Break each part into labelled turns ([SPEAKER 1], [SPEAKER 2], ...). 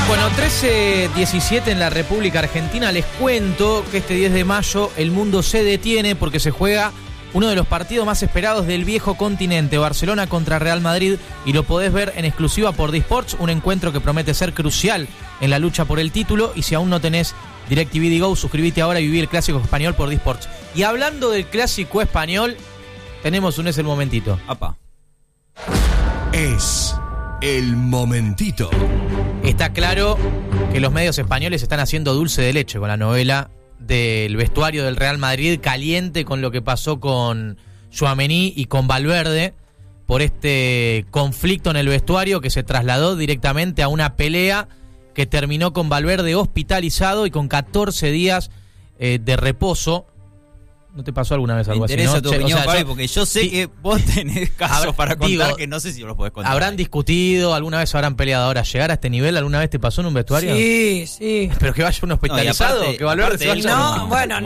[SPEAKER 1] Bueno, 13:17 en la República Argentina. Les cuento que este 10 de mayo el mundo se detiene porque se juega uno de los partidos más esperados del viejo continente, Barcelona contra Real Madrid, y lo podés ver en exclusiva por DiSports, un encuentro que promete ser crucial en la lucha por el título. Y si aún no tenés DirecTV Digo, suscríbete ahora y viví el clásico español por DiSports. Y hablando del clásico español, tenemos un Es el Momentito.
[SPEAKER 2] Apa.
[SPEAKER 3] Es el Momentito.
[SPEAKER 1] Está claro que los medios españoles están haciendo dulce de leche con la novela del vestuario del Real Madrid, caliente con lo que pasó con Tchouaméni y con Valverde, por este conflicto en el vestuario que se trasladó directamente a una pelea que terminó con Valverde hospitalizado y con 14 días de reposo. ¿No te pasó alguna vez algo así?
[SPEAKER 2] Me interesa
[SPEAKER 1] ¿no?
[SPEAKER 2] tu opinión, Fabi,
[SPEAKER 1] yo,
[SPEAKER 2] porque yo sé que vos tenés casos para contar que no sé si los podés contar.
[SPEAKER 1] ¿Habrán discutido? ¿Alguna vez habrán peleado? Ahora, ¿llegar a este nivel alguna vez te pasó en un vestuario?
[SPEAKER 4] Sí.
[SPEAKER 1] Pero que vaya un hospitalizado,
[SPEAKER 2] aparte,
[SPEAKER 1] que Valverde se vaya.
[SPEAKER 4] No, bueno,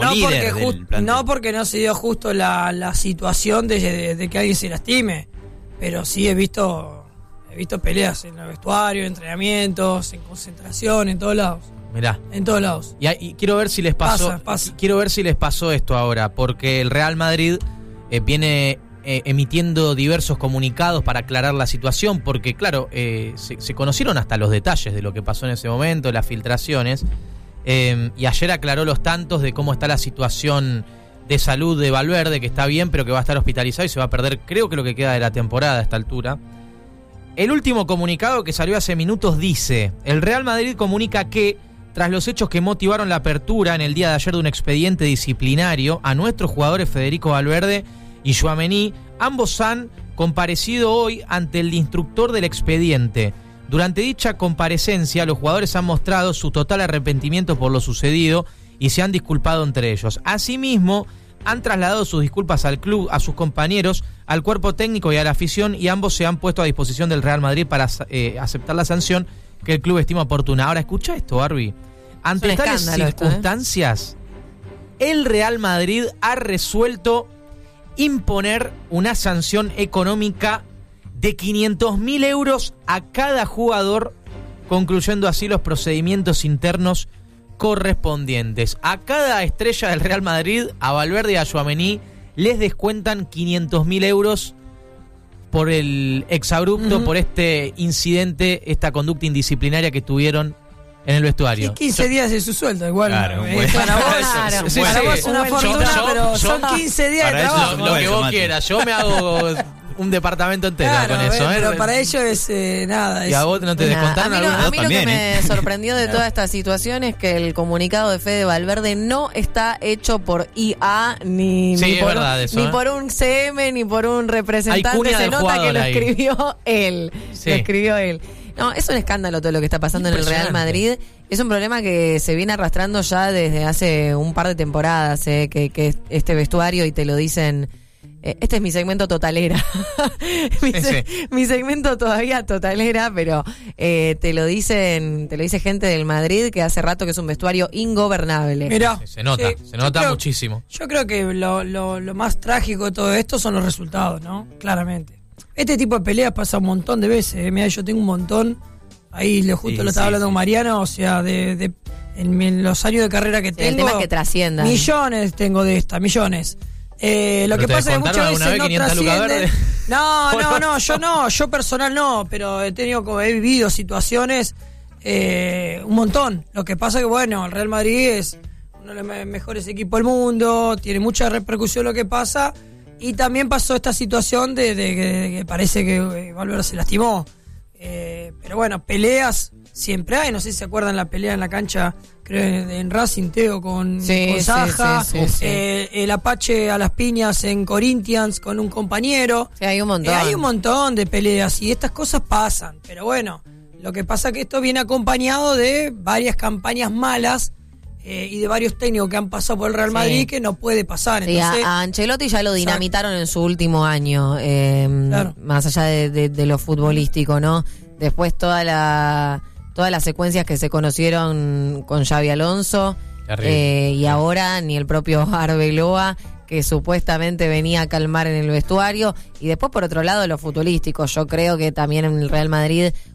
[SPEAKER 4] no porque no se dio justo la situación de que alguien se lastime, pero sí he visto peleas en el vestuario, en entrenamientos, en concentración, en todos lados.
[SPEAKER 1] Mirá.
[SPEAKER 4] En todos lados.
[SPEAKER 1] Y quiero ver si les pasó.
[SPEAKER 4] Pasa.
[SPEAKER 1] Quiero ver si les pasó esto ahora, porque el Real Madrid viene emitiendo diversos comunicados para aclarar la situación, porque claro, se conocieron hasta los detalles de lo que pasó en ese momento, las filtraciones, y ayer aclaró los tantos de cómo está la situación de salud de Valverde, que está bien, pero que va a estar hospitalizado y se va a perder, creo que lo que queda de la temporada a esta altura. El último comunicado que salió hace minutos dice: el Real Madrid comunica que, tras los hechos que motivaron la apertura en el día de ayer de un expediente disciplinario a nuestros jugadores Federico Valverde y Tchouaméni, ambos han comparecido hoy ante el instructor del expediente. Durante dicha comparecencia, los jugadores han mostrado su total arrepentimiento por lo sucedido y se han disculpado entre ellos. Asimismo, han trasladado sus disculpas al club, a sus compañeros, al cuerpo técnico y a la afición, y ambos se han puesto a disposición del Real Madrid para aceptar la sanción que el club estima oportuna. Ahora, escucha esto, Barbie. Ante tales circunstancias, el Real Madrid ha resuelto imponer una sanción económica de 500.000 euros a cada jugador, concluyendo así los procedimientos internos correspondientes. A cada estrella del Real Madrid, a Valverde y a Tchouaméni, les descuentan 500.000 euros por el exabrupto, por este incidente, esta conducta indisciplinaria que tuvieron en el vestuario.
[SPEAKER 4] 15 días de su sueldo, igual.
[SPEAKER 2] Claro,
[SPEAKER 4] para vos, para vos es una fortuna, pero son 15 días de trabajo.
[SPEAKER 1] Lo que vos quieras, yo me hago un departamento entero con eso.
[SPEAKER 4] Pero para ellos es nada.
[SPEAKER 1] ¿Y a vos no te descontaron
[SPEAKER 5] a mí lo que me sorprendió de toda esta situación es que el comunicado de Fede Valverde no está hecho por IA ni por un CM ni por un representante. Se nota que lo escribió él.
[SPEAKER 1] Sí.
[SPEAKER 5] Lo escribió él. No, es un escándalo todo lo que está pasando en el Real Madrid. Es un problema que se viene arrastrando ya desde hace un par de temporadas, que este vestuario, y te lo dicen. Este es mi segmento totalera. Mi segmento todavía totalera, pero te lo dice gente del Madrid que hace rato que es un vestuario ingobernable.
[SPEAKER 4] Mirá,
[SPEAKER 1] se nota muchísimo.
[SPEAKER 4] Yo creo que lo más trágico de todo esto son los resultados, ¿no? Claramente. Este tipo de peleas pasa un montón de veces. Mira, yo tengo un montón. Ahí lo estaba hablando con Mariano, o sea, en los años de carrera que tengo.
[SPEAKER 5] El tema es que trasciendan.
[SPEAKER 4] Millones tengo de estas, millones. Lo que pasa es que muchas veces no trascienden. No, yo personal no, pero he vivido situaciones un montón. Lo que pasa es que, bueno, el Real Madrid es uno de los mejores equipos del mundo, tiene mucha repercusión lo que pasa, y también pasó esta situación de que parece que Valverde se lastimó. Pero bueno, peleas siempre hay. No sé si se acuerdan la pelea en la cancha, creo, en Racing, Teo con Saja. Sí. El Apache a las piñas en Corinthians con un compañero.
[SPEAKER 5] Sí, hay un montón.
[SPEAKER 4] Hay un montón de peleas y estas cosas pasan. Pero bueno, lo que pasa es que esto viene acompañado de varias campañas malas y de varios técnicos que han pasado por el Real Madrid que no puede pasar. Entonces,
[SPEAKER 5] a Ancelotti ya lo dinamitaron en su último año, claro, más allá de lo futbolístico, ¿no? Después todas las secuencias que se conocieron con Xabi Alonso, y ahora ni el propio Arbeloa, que supuestamente venía a calmar en el vestuario. Y después, por otro lado, lo futbolístico. Yo creo que también en el Real Madrid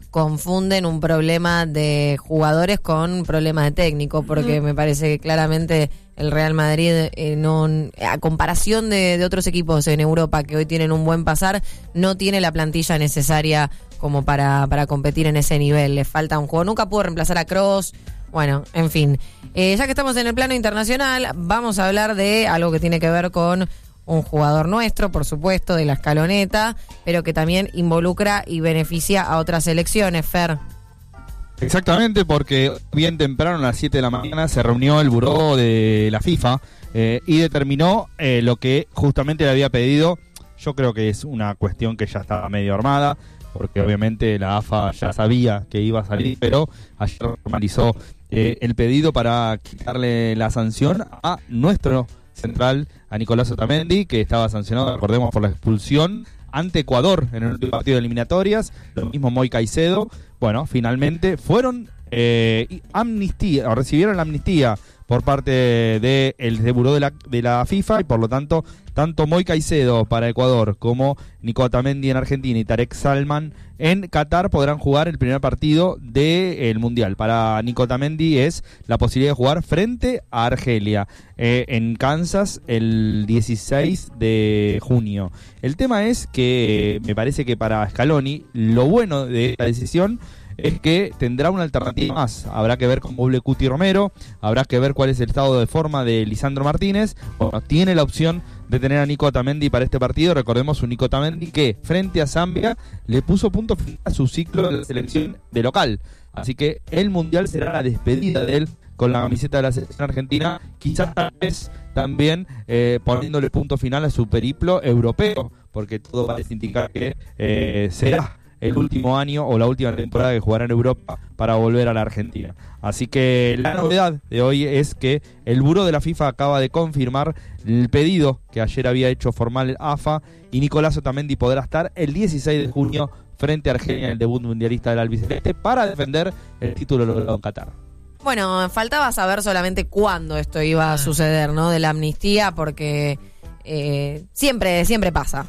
[SPEAKER 5] confunden un problema de jugadores con un problema de técnico, porque me parece que claramente el Real Madrid, a comparación de otros equipos en Europa que hoy tienen un buen pasar, no tiene la plantilla necesaria como para competir en ese nivel. Le falta un jugador, nunca pudo reemplazar a Kroos. Bueno, en fin. Ya que estamos en el plano internacional, vamos a hablar de algo que tiene que ver con un jugador nuestro, por supuesto, de la escaloneta, pero que también involucra y beneficia a otras selecciones, Fer.
[SPEAKER 6] Exactamente, porque bien temprano a las 7 de la mañana se reunió el buró de la FIFA y determinó lo que justamente le había pedido. Yo creo que es una cuestión que ya estaba medio armada, porque obviamente la AFA ya sabía que iba a salir, pero ayer formalizó el pedido para quitarle la sanción a nuestro central, a Nicolás Otamendi, que estaba sancionado, recordemos, por la expulsión ante Ecuador en el último partido de eliminatorias. Lo mismo Moy Caicedo. Bueno, finalmente fueron recibieron la amnistía por parte del buró de la FIFA, y por lo tanto, tanto Moy Caicedo para Ecuador como Nico Otamendi en Argentina y Tarek Salman en Qatar podrán jugar el primer partido del Mundial. Para Nico Otamendi es la posibilidad de jugar frente a Argelia en Kansas el 16 de junio. El tema es que me parece que para Scaloni lo bueno de esta decisión es que tendrá una alternativa más. Habrá que ver cómo vuelve Cuti Romero, habrá que ver cuál es el estado de forma de Lisandro Martínez. Bueno, tiene la opción de tener a Nico Otamendi para este partido. Recordemos un Nico Otamendi que frente a Zambia le puso punto final a su ciclo de la selección de local. Así que el Mundial será la despedida de él con la camiseta de la selección argentina, quizás tal vez también poniéndole punto final a su periplo europeo, porque todo parece indicar que será el último año o la última temporada que jugará en Europa para volver a la Argentina. Así que la novedad de hoy es que el buró de la FIFA acaba de confirmar el pedido que ayer había hecho formal el AFA, y Nicolás Otamendi podrá estar el 16 de junio frente a Argelia en el debut mundialista del albiceleste para defender el título logrado en Qatar.
[SPEAKER 5] Bueno, faltaba saber solamente cuándo esto iba a suceder, ¿no? De la amnistía, porque siempre pasa.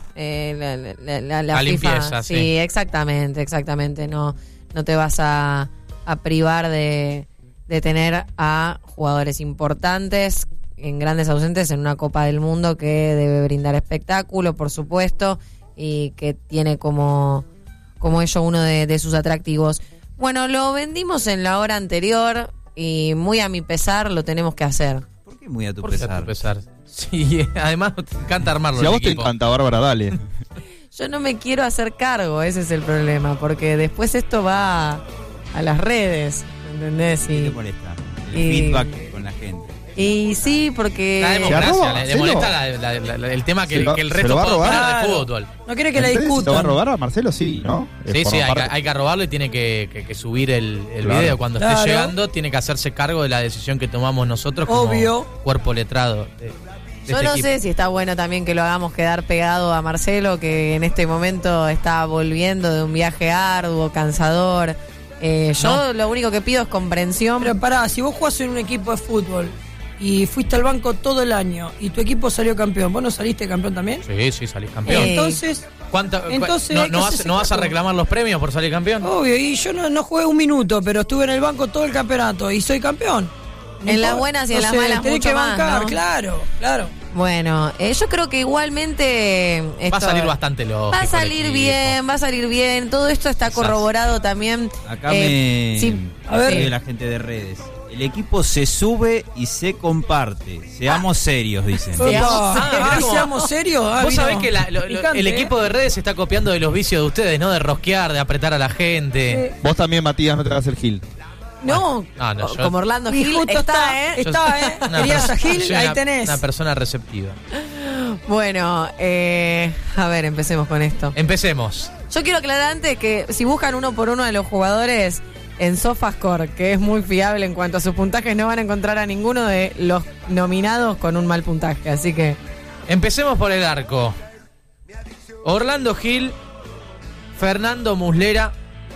[SPEAKER 5] La FIFA,
[SPEAKER 1] limpieza,
[SPEAKER 5] sí, exactamente. No te vas a privar de tener a jugadores importantes en grandes ausentes en una Copa del Mundo que debe brindar espectáculo, por supuesto, y que tiene como ello uno de sus atractivos. Bueno, lo vendimos en la hora anterior y muy a mi pesar lo tenemos que hacer.
[SPEAKER 2] ¿Por qué muy a tu
[SPEAKER 1] ¿Por qué
[SPEAKER 2] pesar?
[SPEAKER 1] a tu pesar? Sí, además te encanta armarlo.
[SPEAKER 6] Si a vos te encanta, Bárbara, dale.
[SPEAKER 5] Yo no me quiero hacer cargo, ese es el problema, porque después esto va a las redes, ¿entendés?
[SPEAKER 2] ¿Qué te molesta? El feedback con la gente.
[SPEAKER 5] Y sí, porque...
[SPEAKER 1] La democracia, le molesta el tema que el resto puede opinar de fútbol.
[SPEAKER 4] No quiere que la discutan.
[SPEAKER 6] ¿Se va a robar a Marcelo? Sí, ¿no?
[SPEAKER 1] Sí, hay que robarlo y tiene que subir el video. Cuando esté llegando, tiene que hacerse cargo de la decisión que tomamos nosotros como cuerpo letrado.
[SPEAKER 5] Yo no sé si está bueno también que lo hagamos quedar pegado a Marcelo, que en este momento está volviendo de un viaje arduo, cansador. Yo lo único que pido es comprensión.
[SPEAKER 4] Pero pará, si vos jugás en un equipo de fútbol y fuiste al banco todo el año y tu equipo salió campeón, ¿vos no saliste campeón también?
[SPEAKER 1] Sí, salís campeón.
[SPEAKER 4] Entonces
[SPEAKER 1] ¿No vas a reclamar los premios por salir campeón?
[SPEAKER 4] Obvio, y yo no jugué un minuto, pero estuve en el banco todo el campeonato y soy campeón.
[SPEAKER 5] En las buenas y en las malas
[SPEAKER 4] tenés
[SPEAKER 5] mucho
[SPEAKER 4] que bancar,
[SPEAKER 5] más, ¿no?
[SPEAKER 4] Claro.
[SPEAKER 5] Bueno, yo creo que igualmente
[SPEAKER 1] va a salir bastante lógico.
[SPEAKER 5] Va a salir bien. Todo esto está corroborado también.
[SPEAKER 2] Acá me
[SPEAKER 5] sigue
[SPEAKER 2] la gente de redes. El equipo se sube y se comparte. Seamos serios, dicen.
[SPEAKER 4] ¿Seamos serios?
[SPEAKER 1] Vos sabés que el equipo de redes se está copiando de los vicios de ustedes, ¿no? De rosquear, de apretar a la gente.
[SPEAKER 6] Vos también, Matías, no te hagas el Gil.
[SPEAKER 5] No, como Orlando Gil está,
[SPEAKER 4] Querías a Gil, ahí tenés.
[SPEAKER 1] Una persona receptiva.
[SPEAKER 5] Bueno, a ver, empecemos con esto.
[SPEAKER 1] Empecemos.
[SPEAKER 5] Yo quiero aclarar antes que si buscan uno por uno de los jugadores en SofaScore, que es muy fiable en cuanto a sus puntajes, no van a encontrar a ninguno de los nominados con un mal puntaje, así que...
[SPEAKER 1] Empecemos por el arco. Orlando Gil, Fernando Muslera.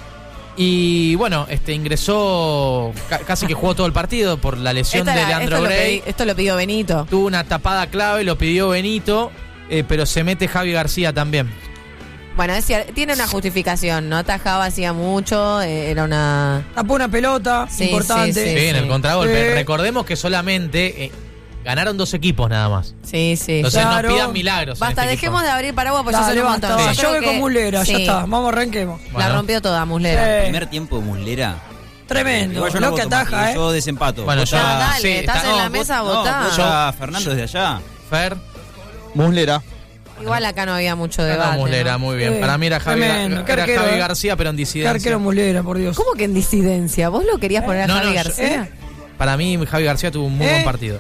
[SPEAKER 1] Y bueno, ingresó, casi que jugó todo el partido por la lesión de Leandro Grey.
[SPEAKER 5] Esto lo pidió Benito.
[SPEAKER 1] Tuvo una tapada clave, lo pidió Benito, pero se mete Javi García también.
[SPEAKER 5] Bueno, es cierto, tiene una justificación, no atajaba hacía mucho, era una...
[SPEAKER 4] Tapó una pelota importante.
[SPEAKER 1] Sí, en el contragolpe.
[SPEAKER 4] Sí.
[SPEAKER 1] Recordemos que solamente ganaron 2 equipos nada más.
[SPEAKER 5] Sí.
[SPEAKER 1] Entonces
[SPEAKER 4] Claro.
[SPEAKER 1] no pidan milagros.
[SPEAKER 5] Basta,
[SPEAKER 1] en este
[SPEAKER 5] dejemos de abrir paraguas pues ya
[SPEAKER 4] Dale,
[SPEAKER 5] son un
[SPEAKER 4] basta,
[SPEAKER 5] montón.
[SPEAKER 4] basta.
[SPEAKER 5] Yo
[SPEAKER 4] Yo
[SPEAKER 5] creo
[SPEAKER 4] voy con
[SPEAKER 5] que-
[SPEAKER 4] Muslera, ya
[SPEAKER 5] sí,
[SPEAKER 4] está. Vamos, arranquemos.
[SPEAKER 5] La
[SPEAKER 1] Bueno.
[SPEAKER 5] rompió toda Muslera.
[SPEAKER 2] Primer tiempo de Muslera.
[SPEAKER 4] Tremendo.
[SPEAKER 2] Igual yo no
[SPEAKER 4] Lo que
[SPEAKER 2] voto
[SPEAKER 4] ataja,
[SPEAKER 2] más, yo desempato.
[SPEAKER 1] Bueno,
[SPEAKER 2] Vota-
[SPEAKER 1] yo-
[SPEAKER 5] Dale,
[SPEAKER 1] sí,
[SPEAKER 5] estás
[SPEAKER 1] está-
[SPEAKER 5] en la
[SPEAKER 1] no,
[SPEAKER 5] mesa,
[SPEAKER 2] No,
[SPEAKER 5] votá.
[SPEAKER 2] vota Fernando desde allá.
[SPEAKER 1] Fer,
[SPEAKER 6] Muslera.
[SPEAKER 5] Igual acá no había mucho
[SPEAKER 1] ganó
[SPEAKER 5] debate.
[SPEAKER 1] Muslera,
[SPEAKER 5] ¿no?
[SPEAKER 1] muy bien.
[SPEAKER 4] Sí,
[SPEAKER 1] Para mí era Javi,
[SPEAKER 4] tremendo. Qué arquero,
[SPEAKER 1] Javi García, pero en
[SPEAKER 4] Qué
[SPEAKER 1] disidencia.
[SPEAKER 4] arquero Muslera, por Dios.
[SPEAKER 5] ¿Cómo que en disidencia? ¿Vos lo querías poner a
[SPEAKER 1] No,
[SPEAKER 5] Javi
[SPEAKER 1] no, yo-
[SPEAKER 5] García?
[SPEAKER 1] Para mí Javi García tuvo un muy buen partido.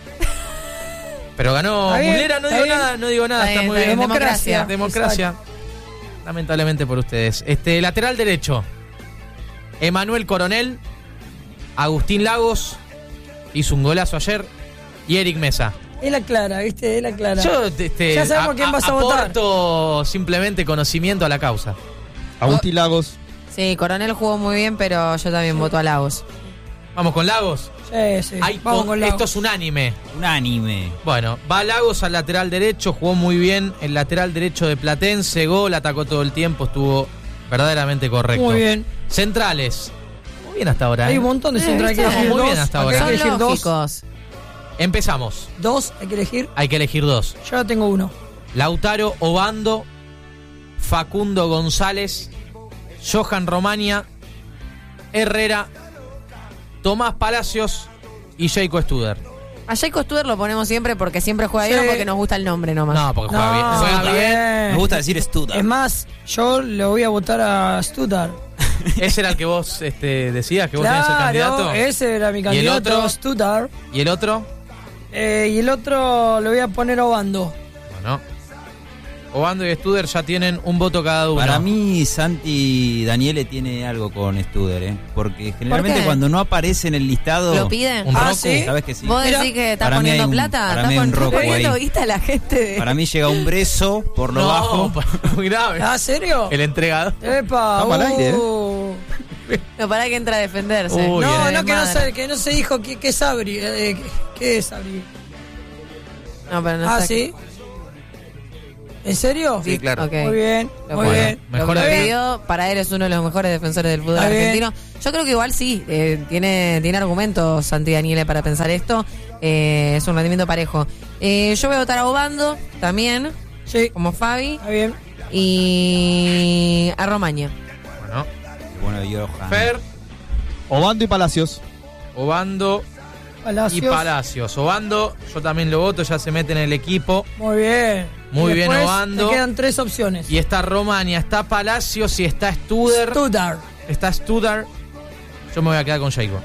[SPEAKER 1] Pero ganó
[SPEAKER 4] Está bien,
[SPEAKER 1] Muslera, no
[SPEAKER 4] está
[SPEAKER 1] digo
[SPEAKER 4] bien.
[SPEAKER 1] nada, no digo nada,
[SPEAKER 5] Está
[SPEAKER 1] está
[SPEAKER 5] bien,
[SPEAKER 1] muy
[SPEAKER 5] está
[SPEAKER 1] bien.
[SPEAKER 5] bien.
[SPEAKER 4] Democracia.
[SPEAKER 1] Democracia. Lamentablemente por ustedes. Lateral derecho. Emanuel Coronel, Agustín Lagos, hizo un golazo ayer, y Eric Mesa.
[SPEAKER 4] Es la clara, ¿viste? Es la clara.
[SPEAKER 1] Yo
[SPEAKER 4] Ya sabemos quién vas a votar.
[SPEAKER 1] aporto simplemente conocimiento a la causa.
[SPEAKER 6] Agustín Lagos.
[SPEAKER 5] Sí, Coronel jugó muy bien, pero yo también voto a Lagos.
[SPEAKER 1] Vamos con Lagos.
[SPEAKER 4] Sí. Vamos con
[SPEAKER 1] Esto
[SPEAKER 4] Lagos.
[SPEAKER 1] es unánime.
[SPEAKER 2] Unánime.
[SPEAKER 1] Bueno, va Lagos al lateral derecho, jugó muy bien el lateral derecho de Platense, gol, atacó todo el tiempo, estuvo verdaderamente correcto.
[SPEAKER 4] Muy bien.
[SPEAKER 1] Centrales, muy bien hasta ahora.
[SPEAKER 4] Hay un montón de centrales. Hay que
[SPEAKER 5] ¿viste?
[SPEAKER 4] elegir
[SPEAKER 1] Muy bien
[SPEAKER 4] dos.
[SPEAKER 1] hasta
[SPEAKER 4] Acá
[SPEAKER 1] ahora.
[SPEAKER 4] Hay que
[SPEAKER 5] Son
[SPEAKER 4] elegir dos.
[SPEAKER 5] lógicos.
[SPEAKER 1] Empezamos,
[SPEAKER 4] Dos, hay que elegir.
[SPEAKER 1] hay que elegir 2.
[SPEAKER 4] Yo ya tengo uno.
[SPEAKER 1] Lautaro Obando, Facundo González, Johan Romania, Herrera, Tomás Palacios y Jacob Studer.
[SPEAKER 5] A Jacob Studer lo ponemos siempre porque siempre juega bien
[SPEAKER 4] Sí.
[SPEAKER 5] o porque nos gusta el nombre nomás.
[SPEAKER 1] No, porque juega bien.
[SPEAKER 4] No,
[SPEAKER 1] Juega
[SPEAKER 4] está
[SPEAKER 1] bien.
[SPEAKER 2] Me gusta decir Studa.
[SPEAKER 4] Es más, yo le voy a votar a Stuttgart.
[SPEAKER 1] Ese era el que vos decías, que vos tenías el candidato.
[SPEAKER 4] Claro, ese era mi
[SPEAKER 1] el
[SPEAKER 4] candidato,
[SPEAKER 1] otro?
[SPEAKER 4] Stuttgart.
[SPEAKER 1] ¿Y el otro?
[SPEAKER 4] Y el otro lo voy a poner a Obando.
[SPEAKER 1] Bueno. Obando y Studer ya tienen un voto cada uno.
[SPEAKER 2] Para mí, Santi Daniele tiene algo con Studer, porque generalmente
[SPEAKER 5] qué?
[SPEAKER 2] cuando no aparece en el listado.
[SPEAKER 5] ¿Lo pide?
[SPEAKER 1] Un
[SPEAKER 4] Ah,
[SPEAKER 1] Roku.
[SPEAKER 4] ¿sí?
[SPEAKER 2] ¿Sabes que sí?
[SPEAKER 5] ¿Vos
[SPEAKER 4] Mira,
[SPEAKER 5] decís que estás
[SPEAKER 2] para mí
[SPEAKER 5] poniendo
[SPEAKER 2] hay un-
[SPEAKER 5] plata?
[SPEAKER 2] para
[SPEAKER 5] ¿Estás
[SPEAKER 2] mí hay un roco
[SPEAKER 5] poniendo
[SPEAKER 2] ahí.
[SPEAKER 5] guita a la gente de...
[SPEAKER 2] Para mí llega un brezo por lo
[SPEAKER 1] No,
[SPEAKER 2] bajo.
[SPEAKER 1] muy grave.
[SPEAKER 4] ¿Ah, serio?
[SPEAKER 1] El entregado.
[SPEAKER 4] Epa,
[SPEAKER 6] Estamos al aire,
[SPEAKER 5] No, para que entra a defenderse.
[SPEAKER 1] Uy,
[SPEAKER 4] No,
[SPEAKER 5] De
[SPEAKER 4] no,
[SPEAKER 5] madre.
[SPEAKER 4] que no se dijo qué es Sabri. ¿Qué es Sabri?
[SPEAKER 5] No, pero no
[SPEAKER 4] Ah,
[SPEAKER 5] está-
[SPEAKER 4] ¿sí? ¿En serio?
[SPEAKER 1] Sí, claro.
[SPEAKER 5] Ok.
[SPEAKER 4] Muy bien,
[SPEAKER 5] Lo
[SPEAKER 4] muy
[SPEAKER 5] bueno.
[SPEAKER 4] bien.
[SPEAKER 1] Mejor
[SPEAKER 5] Lo
[SPEAKER 1] de-
[SPEAKER 5] pidió, para él es uno de los mejores defensores del fútbol
[SPEAKER 4] Está bien.
[SPEAKER 5] argentino. Yo creo que igual sí, tiene argumentos Santi Daniele para pensar esto. Es un rendimiento parejo. Yo voy a votar a Obando también,
[SPEAKER 4] Sí,
[SPEAKER 5] como Fabi,
[SPEAKER 4] está bien.
[SPEAKER 5] y a Romaña.
[SPEAKER 1] Bueno.
[SPEAKER 2] Bueno, Johan.
[SPEAKER 1] Fer,
[SPEAKER 6] Obando y Palacios.
[SPEAKER 1] Obando
[SPEAKER 4] Palacios.
[SPEAKER 1] y Palacios. Obando, yo también lo voto, ya se mete en el equipo.
[SPEAKER 4] Muy bien.
[SPEAKER 1] Muy
[SPEAKER 4] Y
[SPEAKER 1] bien,
[SPEAKER 4] después
[SPEAKER 1] Obando.
[SPEAKER 4] te quedan 3 opciones.
[SPEAKER 1] Y está Romania, está Palacios y está Studer.
[SPEAKER 4] Stuttgart.
[SPEAKER 1] Está Studer. Yo me voy a quedar con Jacob.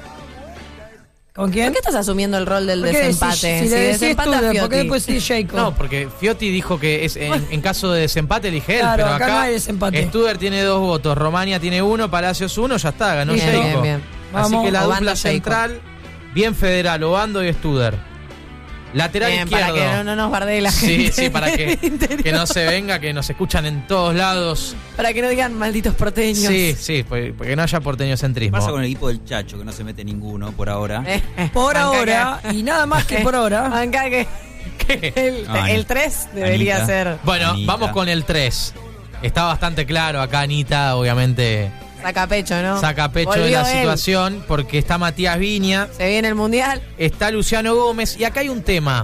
[SPEAKER 4] ¿Con quién?
[SPEAKER 5] ¿Por qué estás asumiendo el rol del
[SPEAKER 4] ¿Por qué
[SPEAKER 5] desempate?
[SPEAKER 4] Si le decís
[SPEAKER 5] desempata
[SPEAKER 4] Stuttgart, ¿por qué
[SPEAKER 5] Fiotti.
[SPEAKER 4] después decís Jacob?
[SPEAKER 1] No, porque Fiotti dijo que es en caso de desempate elige él,
[SPEAKER 4] Claro,
[SPEAKER 1] pero
[SPEAKER 4] acá
[SPEAKER 1] acá,
[SPEAKER 4] no hay desempate.
[SPEAKER 1] Studer tiene 2 votos, Romania tiene 1, Palacios 1, ya está, ganó
[SPEAKER 5] Bien,
[SPEAKER 1] Jacob.
[SPEAKER 5] bien, bien.
[SPEAKER 1] Así
[SPEAKER 4] Vamos.
[SPEAKER 1] que la
[SPEAKER 5] Obando,
[SPEAKER 1] dupla
[SPEAKER 5] Jacob.
[SPEAKER 1] central, bien federal, Obando y Studer. Lateral
[SPEAKER 5] Bien,
[SPEAKER 1] izquierdo.
[SPEAKER 5] para que no nos bardee la
[SPEAKER 1] Sí,
[SPEAKER 5] gente.
[SPEAKER 1] sí, para
[SPEAKER 5] del interior.
[SPEAKER 1] que no se venga, que nos escuchan en todos lados.
[SPEAKER 5] Para que no digan malditos porteños.
[SPEAKER 1] Sí, sí, porque no haya
[SPEAKER 2] ¿Qué
[SPEAKER 1] porteñocentrismo.
[SPEAKER 2] pasa con el equipo del Chacho? Que no se mete ninguno por ahora.
[SPEAKER 4] Por
[SPEAKER 5] Banca
[SPEAKER 4] ahora, y nada más que por ahora.
[SPEAKER 5] Banca que
[SPEAKER 1] ¿Qué?
[SPEAKER 5] el 3 debería
[SPEAKER 2] Anita.
[SPEAKER 5] ser.
[SPEAKER 1] Bueno,
[SPEAKER 2] Anita.
[SPEAKER 1] vamos con el 3. Está bastante claro acá, Anita, obviamente
[SPEAKER 5] Saca pecho, ¿no?
[SPEAKER 1] saca pecho de
[SPEAKER 5] Volvió
[SPEAKER 1] la
[SPEAKER 5] él.
[SPEAKER 1] situación, porque está Matías Viña,
[SPEAKER 5] Se viene el mundial.
[SPEAKER 1] está Luciano Gómez, y acá hay un tema.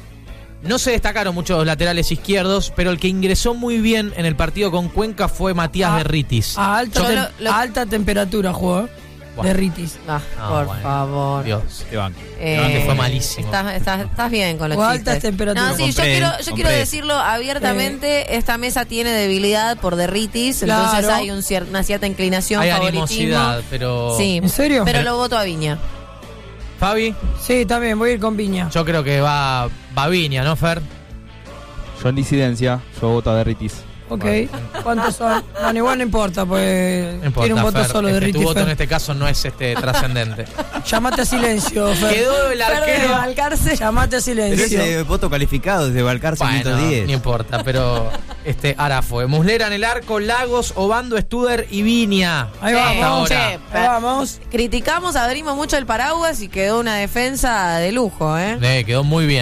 [SPEAKER 1] No se destacaron mucho los laterales izquierdos, pero el que ingresó muy bien en el partido con Cuenca fue Matías Berritis.
[SPEAKER 4] A alta,
[SPEAKER 5] Yo
[SPEAKER 4] a alta temperatura jugó.
[SPEAKER 1] Buah.
[SPEAKER 4] De Ritis.
[SPEAKER 5] Ah,
[SPEAKER 1] No,
[SPEAKER 5] por
[SPEAKER 1] bueno,
[SPEAKER 5] favor.
[SPEAKER 1] Dios.
[SPEAKER 2] Te banco.
[SPEAKER 1] que fue malísimo.
[SPEAKER 5] Estás bien con los
[SPEAKER 4] O
[SPEAKER 5] chistes.
[SPEAKER 4] altas temperaturas.
[SPEAKER 5] No, sí,
[SPEAKER 2] Compré,
[SPEAKER 5] yo quiero
[SPEAKER 2] compré.
[SPEAKER 5] decirlo abiertamente. Esta mesa tiene debilidad por Derritis. Entonces
[SPEAKER 4] Claro.
[SPEAKER 5] hay una cierta inclinación,
[SPEAKER 1] Hay
[SPEAKER 5] favoritismo.
[SPEAKER 1] animosidad, pero...
[SPEAKER 5] Sí.
[SPEAKER 4] ¿En serio?
[SPEAKER 5] Pero lo voto a Viña.
[SPEAKER 1] Fabi,
[SPEAKER 4] Sí, también, voy a ir con Viña.
[SPEAKER 1] yo creo que va Viña, ¿no, Fer?
[SPEAKER 6] Yo en disidencia, yo voto a Derritis.
[SPEAKER 4] Ok. ¿Cuántos son? Bueno, igual no importa, pues
[SPEAKER 1] No importa,
[SPEAKER 4] tiene un voto
[SPEAKER 1] Fer.
[SPEAKER 4] solo de
[SPEAKER 1] Tu
[SPEAKER 4] Ritis.
[SPEAKER 1] voto en este caso no es trascendente.
[SPEAKER 4] Llamate a silencio, Fer.
[SPEAKER 1] Quedó el arquero...
[SPEAKER 5] Balcarce.
[SPEAKER 4] Llamate a
[SPEAKER 2] Pero
[SPEAKER 4] silencio.
[SPEAKER 2] ese voto calificado desde Balcarce
[SPEAKER 1] Bueno,
[SPEAKER 2] 110.
[SPEAKER 1] no importa, pero ahora fue. Muslera en el arco, Lagos, Obando, Studer y Viña.
[SPEAKER 4] Ahí
[SPEAKER 5] Sí,
[SPEAKER 4] vamos.
[SPEAKER 5] sí.
[SPEAKER 4] Ahí vamos.
[SPEAKER 5] Criticamos, abrimos mucho el paraguas y quedó una defensa de lujo, ¿eh?
[SPEAKER 1] Quedó muy bien.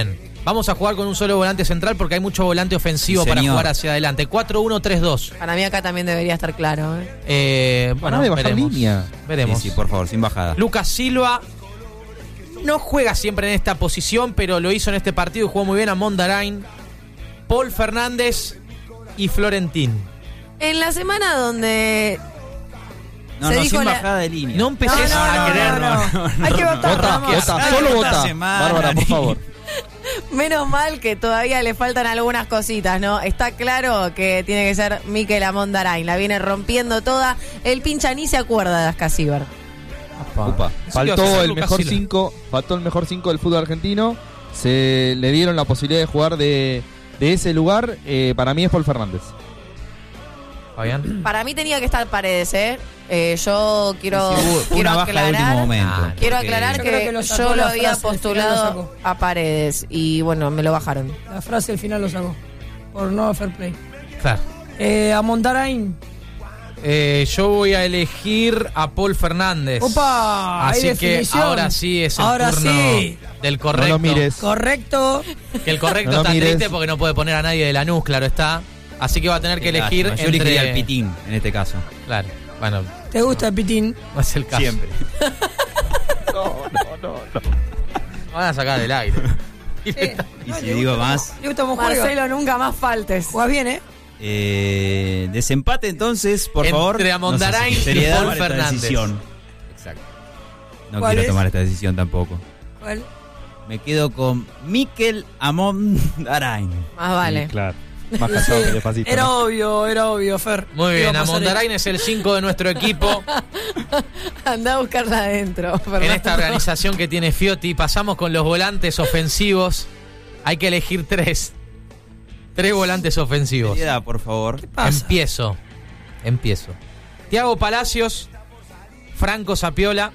[SPEAKER 1] Vamos a jugar con un solo volante central porque hay mucho volante ofensivo
[SPEAKER 2] Sí,
[SPEAKER 1] para
[SPEAKER 2] señor.
[SPEAKER 1] jugar hacia adelante. 4-1-3-2.
[SPEAKER 5] Para mí acá también debería estar claro.
[SPEAKER 1] Bueno,
[SPEAKER 6] de bajar
[SPEAKER 1] veremos.
[SPEAKER 6] línea.
[SPEAKER 1] Veremos.
[SPEAKER 2] Sí, por favor, sin bajada.
[SPEAKER 1] Lucas Silva no juega siempre en esta posición, pero lo hizo en este partido y jugó muy bien a Mondarain, Paul Fernández y Florentín.
[SPEAKER 5] En la semana donde
[SPEAKER 2] No,
[SPEAKER 5] se
[SPEAKER 2] no,
[SPEAKER 5] dijo
[SPEAKER 2] sin
[SPEAKER 5] la-
[SPEAKER 2] bajada de línea.
[SPEAKER 1] No empecés a querer.
[SPEAKER 4] Hay que votar,
[SPEAKER 6] Vota,
[SPEAKER 4] vamos.
[SPEAKER 6] vota,
[SPEAKER 2] Ay,
[SPEAKER 6] solo
[SPEAKER 2] esta
[SPEAKER 6] vota.
[SPEAKER 2] semana,
[SPEAKER 6] Bárbara, por
[SPEAKER 2] ni-
[SPEAKER 6] favor.
[SPEAKER 5] menos mal que todavía le faltan algunas cositas, ¿no? Está claro que tiene que ser Mikel Amondarain. La viene rompiendo toda. El pincha ni se acuerda de Ascasíbar.
[SPEAKER 2] Upa.
[SPEAKER 6] Faltó el mejor 5 del fútbol argentino. Se le dieron la posibilidad de jugar de ese lugar. Para mí es Paul Fernández.
[SPEAKER 1] Fabián.
[SPEAKER 5] Para mí tenía que estar Paredes, ¿eh? Yo quiero,
[SPEAKER 2] Sí, hubo
[SPEAKER 5] quiero
[SPEAKER 2] una baja de último
[SPEAKER 5] aclarar.
[SPEAKER 2] momento.
[SPEAKER 5] Quiero
[SPEAKER 2] porque-
[SPEAKER 5] aclarar
[SPEAKER 4] Yo creo
[SPEAKER 5] que
[SPEAKER 4] que lo sacó
[SPEAKER 5] yo lo
[SPEAKER 4] la
[SPEAKER 5] había
[SPEAKER 4] frase, al final lo
[SPEAKER 5] postulado
[SPEAKER 4] sacó.
[SPEAKER 5] a Paredes y bueno, me lo bajaron.
[SPEAKER 4] La frase al final lo sacó. Por no fair play.
[SPEAKER 1] Claro.
[SPEAKER 4] A Mondarain.
[SPEAKER 1] Yo voy a elegir a Paul Fernández.
[SPEAKER 4] Opa, hay
[SPEAKER 1] Así que
[SPEAKER 4] definición.
[SPEAKER 1] ahora sí es el
[SPEAKER 4] Ahora
[SPEAKER 1] turno
[SPEAKER 4] sí.
[SPEAKER 1] del correcto.
[SPEAKER 6] No lo mires.
[SPEAKER 4] Correcto.
[SPEAKER 1] Que el correcto
[SPEAKER 6] No lo
[SPEAKER 1] está
[SPEAKER 6] mires.
[SPEAKER 1] triste porque no puede poner a nadie de Lanús, claro está. Así que va a tener que
[SPEAKER 2] Qué
[SPEAKER 1] elegir
[SPEAKER 2] lástima. Yo
[SPEAKER 1] entre...
[SPEAKER 2] elegiría al Pitín en este caso.
[SPEAKER 1] Claro, bueno,
[SPEAKER 4] ¿Te gusta el pitín?
[SPEAKER 1] no es el caso.
[SPEAKER 2] Siempre.
[SPEAKER 1] Van a sacar del aire.
[SPEAKER 2] Y si digo más,
[SPEAKER 4] ¿Le gusta cómo juega?
[SPEAKER 5] Marcelo, nunca más faltes.
[SPEAKER 4] Jugás bien, ¿eh?
[SPEAKER 2] desempate entonces, por
[SPEAKER 1] Entre
[SPEAKER 2] favor.
[SPEAKER 1] Amondarain
[SPEAKER 2] No sé si
[SPEAKER 1] y
[SPEAKER 2] seriedad
[SPEAKER 1] Paul
[SPEAKER 2] tomar esta
[SPEAKER 1] Fernández.
[SPEAKER 2] decisión. Exacto. No
[SPEAKER 4] ¿Cuál
[SPEAKER 2] quiero
[SPEAKER 4] es?
[SPEAKER 2] tomar esta decisión tampoco.
[SPEAKER 4] ¿Cuál?
[SPEAKER 2] Me quedo con Mikel Amondarain.
[SPEAKER 5] Más vale.
[SPEAKER 6] Sí, claro. Más callado que despacito.
[SPEAKER 4] Era
[SPEAKER 6] ¿no?
[SPEAKER 4] obvio, Fer.
[SPEAKER 1] Muy
[SPEAKER 4] Iba
[SPEAKER 1] bien,
[SPEAKER 4] a pasar
[SPEAKER 1] Amondarain es el 5 de nuestro equipo.
[SPEAKER 5] Anda a buscarla adentro.
[SPEAKER 1] En
[SPEAKER 5] Fernando.
[SPEAKER 1] esta organización que tiene Fiotti, pasamos con los volantes ofensivos. Hay que elegir 3. 3 volantes ofensivos.
[SPEAKER 2] Seriedad, por favor.
[SPEAKER 4] pasa?
[SPEAKER 1] Empiezo. Tiago Palacios, Franco Sapiola,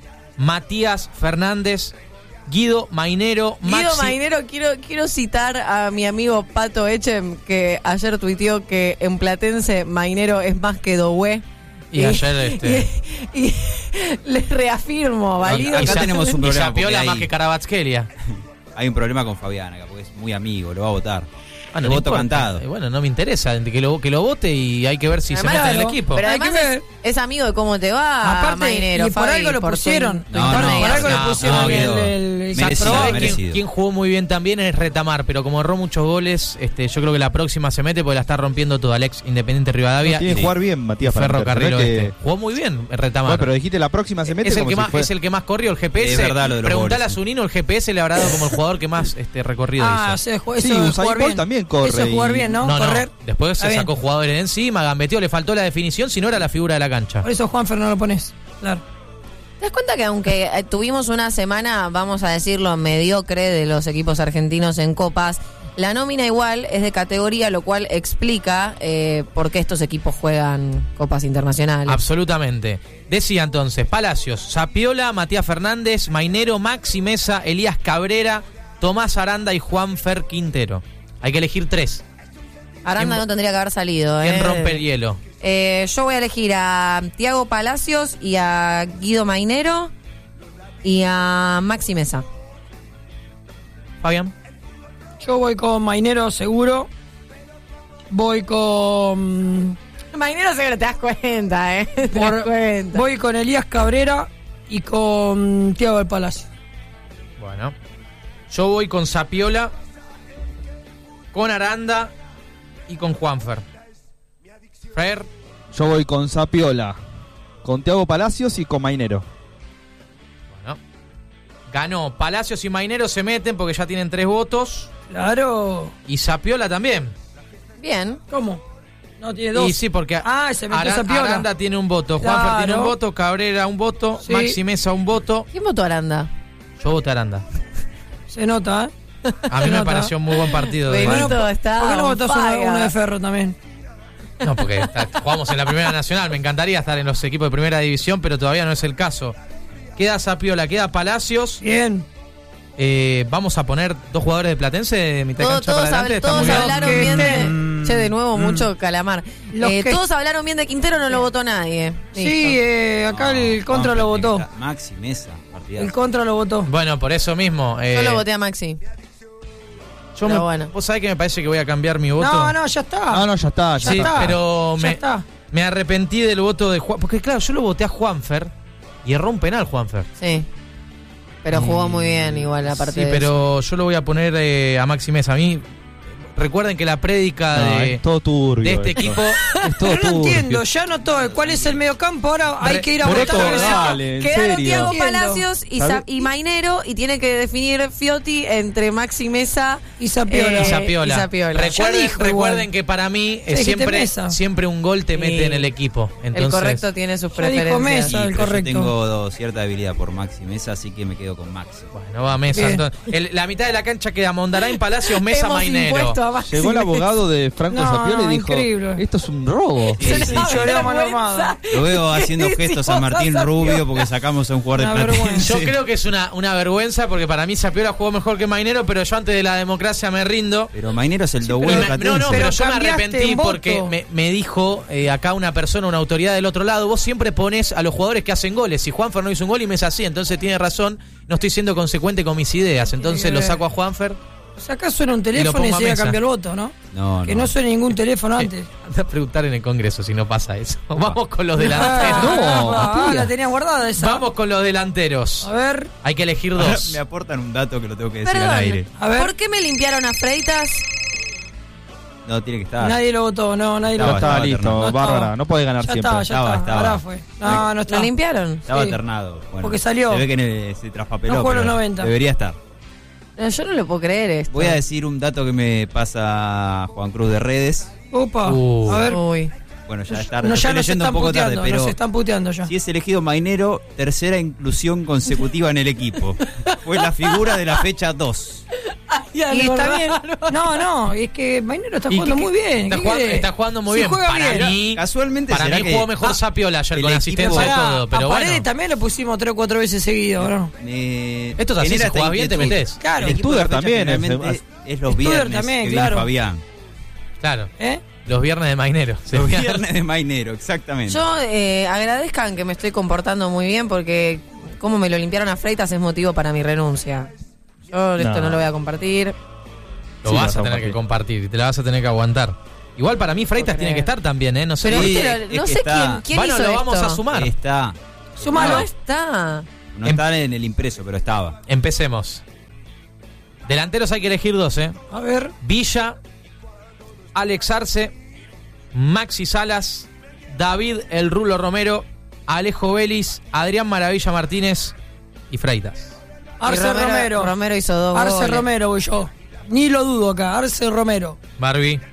[SPEAKER 1] Matías Fernández, Guido Mainero,
[SPEAKER 5] Guido Mainero, quiero citar a mi amigo Pato Echem, que ayer tuiteó que en Platense Mainero es más que Doué.
[SPEAKER 1] Y ayer,
[SPEAKER 5] y les reafirmo, valido.
[SPEAKER 2] Acá tenemos un
[SPEAKER 1] y
[SPEAKER 2] problema.
[SPEAKER 1] Sapiola
[SPEAKER 2] porque
[SPEAKER 1] más
[SPEAKER 2] hay-
[SPEAKER 1] que Carabatskelia.
[SPEAKER 2] Hay un problema con Fabián acá, porque es muy amigo, lo va a votar.
[SPEAKER 1] Ah,
[SPEAKER 2] El
[SPEAKER 1] no
[SPEAKER 2] voto
[SPEAKER 1] importa.
[SPEAKER 2] cantado.
[SPEAKER 1] Bueno, no me interesa que lo vote y hay que ver si
[SPEAKER 5] Además,
[SPEAKER 1] se mete en el
[SPEAKER 4] claro,
[SPEAKER 1] equipo.
[SPEAKER 5] Pero
[SPEAKER 4] Hay que
[SPEAKER 5] además
[SPEAKER 4] ver.
[SPEAKER 5] es amigo de cómo te va,
[SPEAKER 4] Aparte,
[SPEAKER 5] Mainero.
[SPEAKER 4] y por
[SPEAKER 5] Fabi,
[SPEAKER 4] algo lo
[SPEAKER 5] por
[SPEAKER 4] pusieron.
[SPEAKER 5] tu-
[SPEAKER 2] No,
[SPEAKER 5] por
[SPEAKER 2] no,
[SPEAKER 5] negarse.
[SPEAKER 4] Por algo lo pusieron
[SPEAKER 2] Guido.
[SPEAKER 4] el
[SPEAKER 2] Merecido,
[SPEAKER 1] ¿Sabés
[SPEAKER 2] merecido.
[SPEAKER 1] quién jugó muy bien también? Es Retamar, pero como erró muchos goles, yo creo que la próxima se mete porque la está rompiendo toda Alex Independiente Rivadavia.
[SPEAKER 6] Tiene que
[SPEAKER 1] y
[SPEAKER 6] jugar bien, Matías
[SPEAKER 1] Ferrocarril
[SPEAKER 6] Fernández, ¿no es
[SPEAKER 1] Oeste. Jugó muy bien Retamar.
[SPEAKER 6] Bueno, pero dijiste la próxima se mete
[SPEAKER 1] es, el
[SPEAKER 6] como
[SPEAKER 1] que
[SPEAKER 6] si
[SPEAKER 1] más,
[SPEAKER 6] fue-
[SPEAKER 1] es el que más corrió el GPS.
[SPEAKER 2] Es verdad lo de los
[SPEAKER 1] Preguntale
[SPEAKER 2] goles,
[SPEAKER 1] a Zunino, el GPS le habrá dado como el jugador que más recorrido
[SPEAKER 4] Ah,
[SPEAKER 1] hizo.
[SPEAKER 4] eso
[SPEAKER 6] Sí,
[SPEAKER 4] es
[SPEAKER 6] Usain
[SPEAKER 4] jugar
[SPEAKER 6] Bolt
[SPEAKER 4] bien.
[SPEAKER 6] también corre
[SPEAKER 4] Eso es jugar
[SPEAKER 6] y-
[SPEAKER 4] bien, ¿no?
[SPEAKER 1] No,
[SPEAKER 4] Correr.
[SPEAKER 1] después
[SPEAKER 4] Está
[SPEAKER 1] se
[SPEAKER 4] bien.
[SPEAKER 1] sacó jugadores de encima, gambeteó, le faltó la definición, si no era la figura de la cancha.
[SPEAKER 4] Por eso Juanfer no lo pones. Claro.
[SPEAKER 5] ¿Te das cuenta que aunque tuvimos una semana, vamos a decirlo, mediocre de los equipos argentinos en copas, la nómina igual es de categoría, lo cual explica por qué estos equipos juegan copas internacionales?
[SPEAKER 1] Absolutamente. Decía entonces, Palacios, Sapiola, Matías Fernández, Mainero, Maxi Mesa, Elías Cabrera, Tomás Aranda y Juanfer Quintero. Hay que elegir 3.
[SPEAKER 5] Aranda
[SPEAKER 1] ¿quién-
[SPEAKER 5] no tendría que haber salido.
[SPEAKER 1] ¿Quién rompe el hielo?
[SPEAKER 5] Yo voy a elegir a Tiago Palacios y a Guido Mainero y a Maxi Mesa.
[SPEAKER 1] Fabián.
[SPEAKER 4] Yo voy con Mainero seguro. Voy con.
[SPEAKER 5] Mainero sé que no te das cuenta, ¿eh? Te
[SPEAKER 4] por-
[SPEAKER 5] das cuenta.
[SPEAKER 4] voy con Elías Cabrera y con Tiago del Palacio.
[SPEAKER 1] Bueno. Yo voy con Sapiola, con Aranda y con Juanfer. Fer.
[SPEAKER 6] Yo voy con Sapiola, con Thiago Palacios y con Mainero.
[SPEAKER 1] Bueno. Ganó. Palacios y Mainero se meten porque ya tienen 3 votos.
[SPEAKER 4] Claro.
[SPEAKER 1] Y Sapiola también.
[SPEAKER 5] Bien.
[SPEAKER 4] ¿Cómo? No, tiene 2.
[SPEAKER 1] Y sí, porque
[SPEAKER 4] Se metió Sapiola.
[SPEAKER 1] Aranda tiene un voto, Juanfer
[SPEAKER 4] Claro.
[SPEAKER 1] tiene un voto, Cabrera un voto,
[SPEAKER 4] Sí.
[SPEAKER 1] Maxi Mesa un voto.
[SPEAKER 5] ¿Quién votó Aranda?
[SPEAKER 1] Yo voté Aranda.
[SPEAKER 4] Se nota, ¿eh?
[SPEAKER 1] A mí
[SPEAKER 4] Se
[SPEAKER 1] me
[SPEAKER 4] nota.
[SPEAKER 1] pareció un muy buen partido. de-
[SPEAKER 5] Benito está
[SPEAKER 4] ¿Por qué no
[SPEAKER 5] on
[SPEAKER 4] votás
[SPEAKER 5] fire?
[SPEAKER 4] uno de Ferro también?
[SPEAKER 1] No, porque jugamos en la Primera Nacional. Me encantaría estar en los equipos de Primera División, pero todavía no es el caso. Queda Sapiola, queda Palacios.
[SPEAKER 4] Bien.
[SPEAKER 1] Vamos a poner 2 jugadores de Platense de mitad de cancha para adelante. Está
[SPEAKER 5] Todos
[SPEAKER 1] muy bien.
[SPEAKER 5] hablaron
[SPEAKER 4] Que
[SPEAKER 5] bien de...
[SPEAKER 4] estén-
[SPEAKER 5] Che, de nuevo, mucho calamar.
[SPEAKER 4] Los que-
[SPEAKER 5] Todos hablaron bien de Quintero, no lo votó nadie.
[SPEAKER 4] Sí, acá el contra lo votó.
[SPEAKER 2] Maxi Mesa, partidazo.
[SPEAKER 4] El contra lo votó.
[SPEAKER 1] Bueno, por eso mismo.
[SPEAKER 5] Yo lo voté a Maxi. bueno.
[SPEAKER 1] Vos sabés que me parece que voy a cambiar mi voto.
[SPEAKER 4] No, ya está.
[SPEAKER 6] No, ya está.
[SPEAKER 1] Sí,
[SPEAKER 4] está.
[SPEAKER 1] pero
[SPEAKER 4] Ya está.
[SPEAKER 1] me arrepentí del voto de Juan. Porque claro, yo lo voté a Juanfer y erró un penal Juanfer.
[SPEAKER 5] Sí. Pero jugó muy bien igual, aparte
[SPEAKER 1] Sí,
[SPEAKER 5] de
[SPEAKER 1] pero yo lo voy a poner a Maxi Mesa. A mí, recuerden que la prédica
[SPEAKER 6] Es todo turbio.
[SPEAKER 1] de este
[SPEAKER 6] esto.
[SPEAKER 1] equipo...
[SPEAKER 6] Es todo
[SPEAKER 4] Pero no
[SPEAKER 6] turbio.
[SPEAKER 4] entiendo, ya notó cuál es el mediocampo, ahora hay que ir a
[SPEAKER 6] Breto,
[SPEAKER 4] votar.
[SPEAKER 6] dale, en
[SPEAKER 5] Quedaron
[SPEAKER 6] serio.
[SPEAKER 5] Thiago
[SPEAKER 4] Entiendo.
[SPEAKER 5] Palacios
[SPEAKER 6] ¿Sabes?
[SPEAKER 5] y Mainero y tiene que definir Fiotti entre Maxi Mesa
[SPEAKER 4] Y Zapiola.
[SPEAKER 5] Eh,
[SPEAKER 1] Zapiola.
[SPEAKER 5] y Zapiola.
[SPEAKER 1] Recuerden,
[SPEAKER 4] Ya dijo
[SPEAKER 1] recuerden
[SPEAKER 4] igual.
[SPEAKER 1] que para mí
[SPEAKER 4] Sí, dijiste Mesa.
[SPEAKER 1] siempre un gol te mete
[SPEAKER 5] Sí.
[SPEAKER 1] en el equipo. Entonces,
[SPEAKER 5] el correcto tiene sus
[SPEAKER 4] Ya dijo
[SPEAKER 5] preferencias.
[SPEAKER 4] Mesa. el
[SPEAKER 2] pero
[SPEAKER 4] correcto.
[SPEAKER 2] Yo tengo cierta debilidad por Maxi Mesa, así que me quedo con Maxi.
[SPEAKER 1] Bueno, va Mesa.
[SPEAKER 4] Bien.
[SPEAKER 1] Entonces, la mitad de la cancha queda Mondarain, Palacios, Mesa,
[SPEAKER 5] Hemos
[SPEAKER 1] Mainero.
[SPEAKER 5] impuesto a Maxi
[SPEAKER 6] Llegó el
[SPEAKER 5] Mesa.
[SPEAKER 6] abogado de Franco
[SPEAKER 4] No,
[SPEAKER 6] Zapiola y dijo:
[SPEAKER 4] increíble.
[SPEAKER 6] esto es un robo.
[SPEAKER 2] Sí, sí.
[SPEAKER 4] Lloramos la armada.
[SPEAKER 2] Lo veo haciendo gestos a Martín Rubio porque sacamos a un jugador
[SPEAKER 4] Una
[SPEAKER 2] de Platense.
[SPEAKER 4] vergüenza.
[SPEAKER 1] Yo creo que es una vergüenza porque para mí Zapiola jugó mejor que Mainero, pero yo antes de la democracia me rindo.
[SPEAKER 2] Pero Mainero es el
[SPEAKER 1] Y
[SPEAKER 2] dobuelo de
[SPEAKER 1] me-
[SPEAKER 2] Platense.
[SPEAKER 1] no,
[SPEAKER 4] Pero
[SPEAKER 1] pero yo me
[SPEAKER 4] cambiaste
[SPEAKER 1] arrepentí
[SPEAKER 4] en voto.
[SPEAKER 1] porque me dijo acá una persona, una autoridad del otro lado, vos siempre pones a los jugadores que hacen goles. Si Juanfer no hizo un gol y me es así, entonces tiene razón, no estoy siendo consecuente con mis ideas. Entonces
[SPEAKER 4] Tiene que
[SPEAKER 1] lo
[SPEAKER 4] ver.
[SPEAKER 1] saco a Juanfer.
[SPEAKER 4] O sea, acá suena un
[SPEAKER 1] lo
[SPEAKER 4] teléfono
[SPEAKER 1] pongo
[SPEAKER 4] y
[SPEAKER 1] a
[SPEAKER 4] se iba a
[SPEAKER 1] Mesa.
[SPEAKER 4] cambiar el voto, ¿no?
[SPEAKER 2] No,
[SPEAKER 4] Que no suene ningún teléfono antes.
[SPEAKER 1] Anda a preguntar en el Congreso si no pasa eso. Vamos con los delanteros.
[SPEAKER 6] No, Matías.
[SPEAKER 4] la tenía guardada esa.
[SPEAKER 1] Vamos con los delanteros.
[SPEAKER 4] A ver,
[SPEAKER 1] Hay que elegir
[SPEAKER 2] Ahora
[SPEAKER 1] dos.
[SPEAKER 2] me aportan un dato que lo tengo que decir
[SPEAKER 5] Perdón,
[SPEAKER 2] al aire.
[SPEAKER 4] a ver.
[SPEAKER 5] ¿por qué me limpiaron a Freitas?
[SPEAKER 2] No, tiene que estar.
[SPEAKER 4] Nadie lo votó, no, nadie
[SPEAKER 6] No
[SPEAKER 4] lo
[SPEAKER 2] Estaba
[SPEAKER 4] votó.
[SPEAKER 6] está listo,
[SPEAKER 2] alternado.
[SPEAKER 4] No
[SPEAKER 6] Bárbara.
[SPEAKER 4] estaba.
[SPEAKER 6] No puede ganar
[SPEAKER 4] Ya
[SPEAKER 6] siempre.
[SPEAKER 4] está, ya
[SPEAKER 2] Estaba,
[SPEAKER 4] está.
[SPEAKER 2] estaba.
[SPEAKER 4] Ahora fue. No, no está.
[SPEAKER 5] ¿Lo limpiaron?
[SPEAKER 2] Estaba
[SPEAKER 4] Sí.
[SPEAKER 2] alternado. Bueno,
[SPEAKER 4] Porque salió.
[SPEAKER 2] Se ve que se traspapeló.
[SPEAKER 4] No jugó los
[SPEAKER 2] pero
[SPEAKER 4] 90.
[SPEAKER 2] Debería estar.
[SPEAKER 5] No, yo no lo puedo creer esto.
[SPEAKER 2] Voy a decir un dato que me pasa Juan Cruz de redes.
[SPEAKER 4] Opa,
[SPEAKER 1] Uh.
[SPEAKER 4] a ver.
[SPEAKER 5] Uy.
[SPEAKER 2] Bueno, ya es tarde.
[SPEAKER 4] No,
[SPEAKER 2] lo
[SPEAKER 4] ya
[SPEAKER 2] estoy
[SPEAKER 4] nos
[SPEAKER 2] leyendo un
[SPEAKER 4] están
[SPEAKER 2] poco tarde,
[SPEAKER 4] puteando,
[SPEAKER 2] pero
[SPEAKER 4] nos están puteando ya.
[SPEAKER 2] si es elegido Mainero, tercera inclusión consecutiva en el equipo. Fue la figura de la fecha 2.
[SPEAKER 4] Y está bien. No, es que Mainero está
[SPEAKER 1] ¿Y
[SPEAKER 4] jugando
[SPEAKER 1] qué-
[SPEAKER 4] muy bien.
[SPEAKER 1] Está
[SPEAKER 4] ¿qué
[SPEAKER 1] jugando,
[SPEAKER 4] querés?
[SPEAKER 1] está jugando muy
[SPEAKER 4] Si
[SPEAKER 1] bien.
[SPEAKER 4] juega
[SPEAKER 1] Para
[SPEAKER 4] bien.
[SPEAKER 1] mí,
[SPEAKER 2] Casualmente
[SPEAKER 1] para
[SPEAKER 2] será
[SPEAKER 1] mí
[SPEAKER 2] que
[SPEAKER 1] jugó mejor Zapiola ayer
[SPEAKER 2] el
[SPEAKER 1] con
[SPEAKER 2] equipo-
[SPEAKER 1] asistencia y
[SPEAKER 4] Pará,
[SPEAKER 1] todo. Pero
[SPEAKER 4] a Paredes
[SPEAKER 1] bueno.
[SPEAKER 4] también lo pusimos 3 o 4 veces seguido, ¿no?
[SPEAKER 1] Esto es así,
[SPEAKER 2] genera
[SPEAKER 1] si jugás
[SPEAKER 2] esta
[SPEAKER 1] bien te
[SPEAKER 2] inquietud.
[SPEAKER 1] metés.
[SPEAKER 4] Claro.
[SPEAKER 2] El equipo
[SPEAKER 6] Studer
[SPEAKER 2] de la fecha
[SPEAKER 6] también es-
[SPEAKER 2] generalmente es los
[SPEAKER 4] Studer
[SPEAKER 2] viernes
[SPEAKER 4] también,
[SPEAKER 2] que viene
[SPEAKER 4] claro.
[SPEAKER 2] Fabián.
[SPEAKER 1] Claro.
[SPEAKER 4] ¿Eh?
[SPEAKER 1] Los viernes de Mainero.
[SPEAKER 2] Los viernes de Mainero, exactamente.
[SPEAKER 5] Yo agradezcan que me estoy comportando muy bien porque como me lo limpiaron a Freitas es motivo para mi renuncia. Yo esto no lo voy a compartir.
[SPEAKER 1] Lo
[SPEAKER 6] Sí,
[SPEAKER 1] vas
[SPEAKER 6] lo
[SPEAKER 1] a tener que compartir y te la vas a tener que aguantar. Igual para mí Freitas tiene que estar también, ¿eh? No sé.
[SPEAKER 5] Pero
[SPEAKER 2] Sí,
[SPEAKER 5] viste,
[SPEAKER 2] es
[SPEAKER 5] no
[SPEAKER 2] que
[SPEAKER 5] sé
[SPEAKER 2] está.
[SPEAKER 5] quién
[SPEAKER 1] Bueno,
[SPEAKER 5] hizo
[SPEAKER 1] lo vamos
[SPEAKER 5] esto.
[SPEAKER 1] a sumar.
[SPEAKER 2] Está.
[SPEAKER 4] Sumalo.
[SPEAKER 5] No está.
[SPEAKER 2] No está en el impreso, pero estaba.
[SPEAKER 1] Empecemos. Delanteros hay que elegir dos, ¿eh?
[SPEAKER 4] A ver.
[SPEAKER 1] Villa, Alex Arce, Maxi Salas, David El Rulo Romero, Alejo Vélez, Adrián Maravilla Martínez y Freitas.
[SPEAKER 4] Arce
[SPEAKER 5] Y
[SPEAKER 4] Romero.
[SPEAKER 5] Romero hizo 2
[SPEAKER 4] Arce
[SPEAKER 5] goles.
[SPEAKER 4] Romero voy yo. Ni lo dudo acá. Arce Romero.
[SPEAKER 1] Barbie.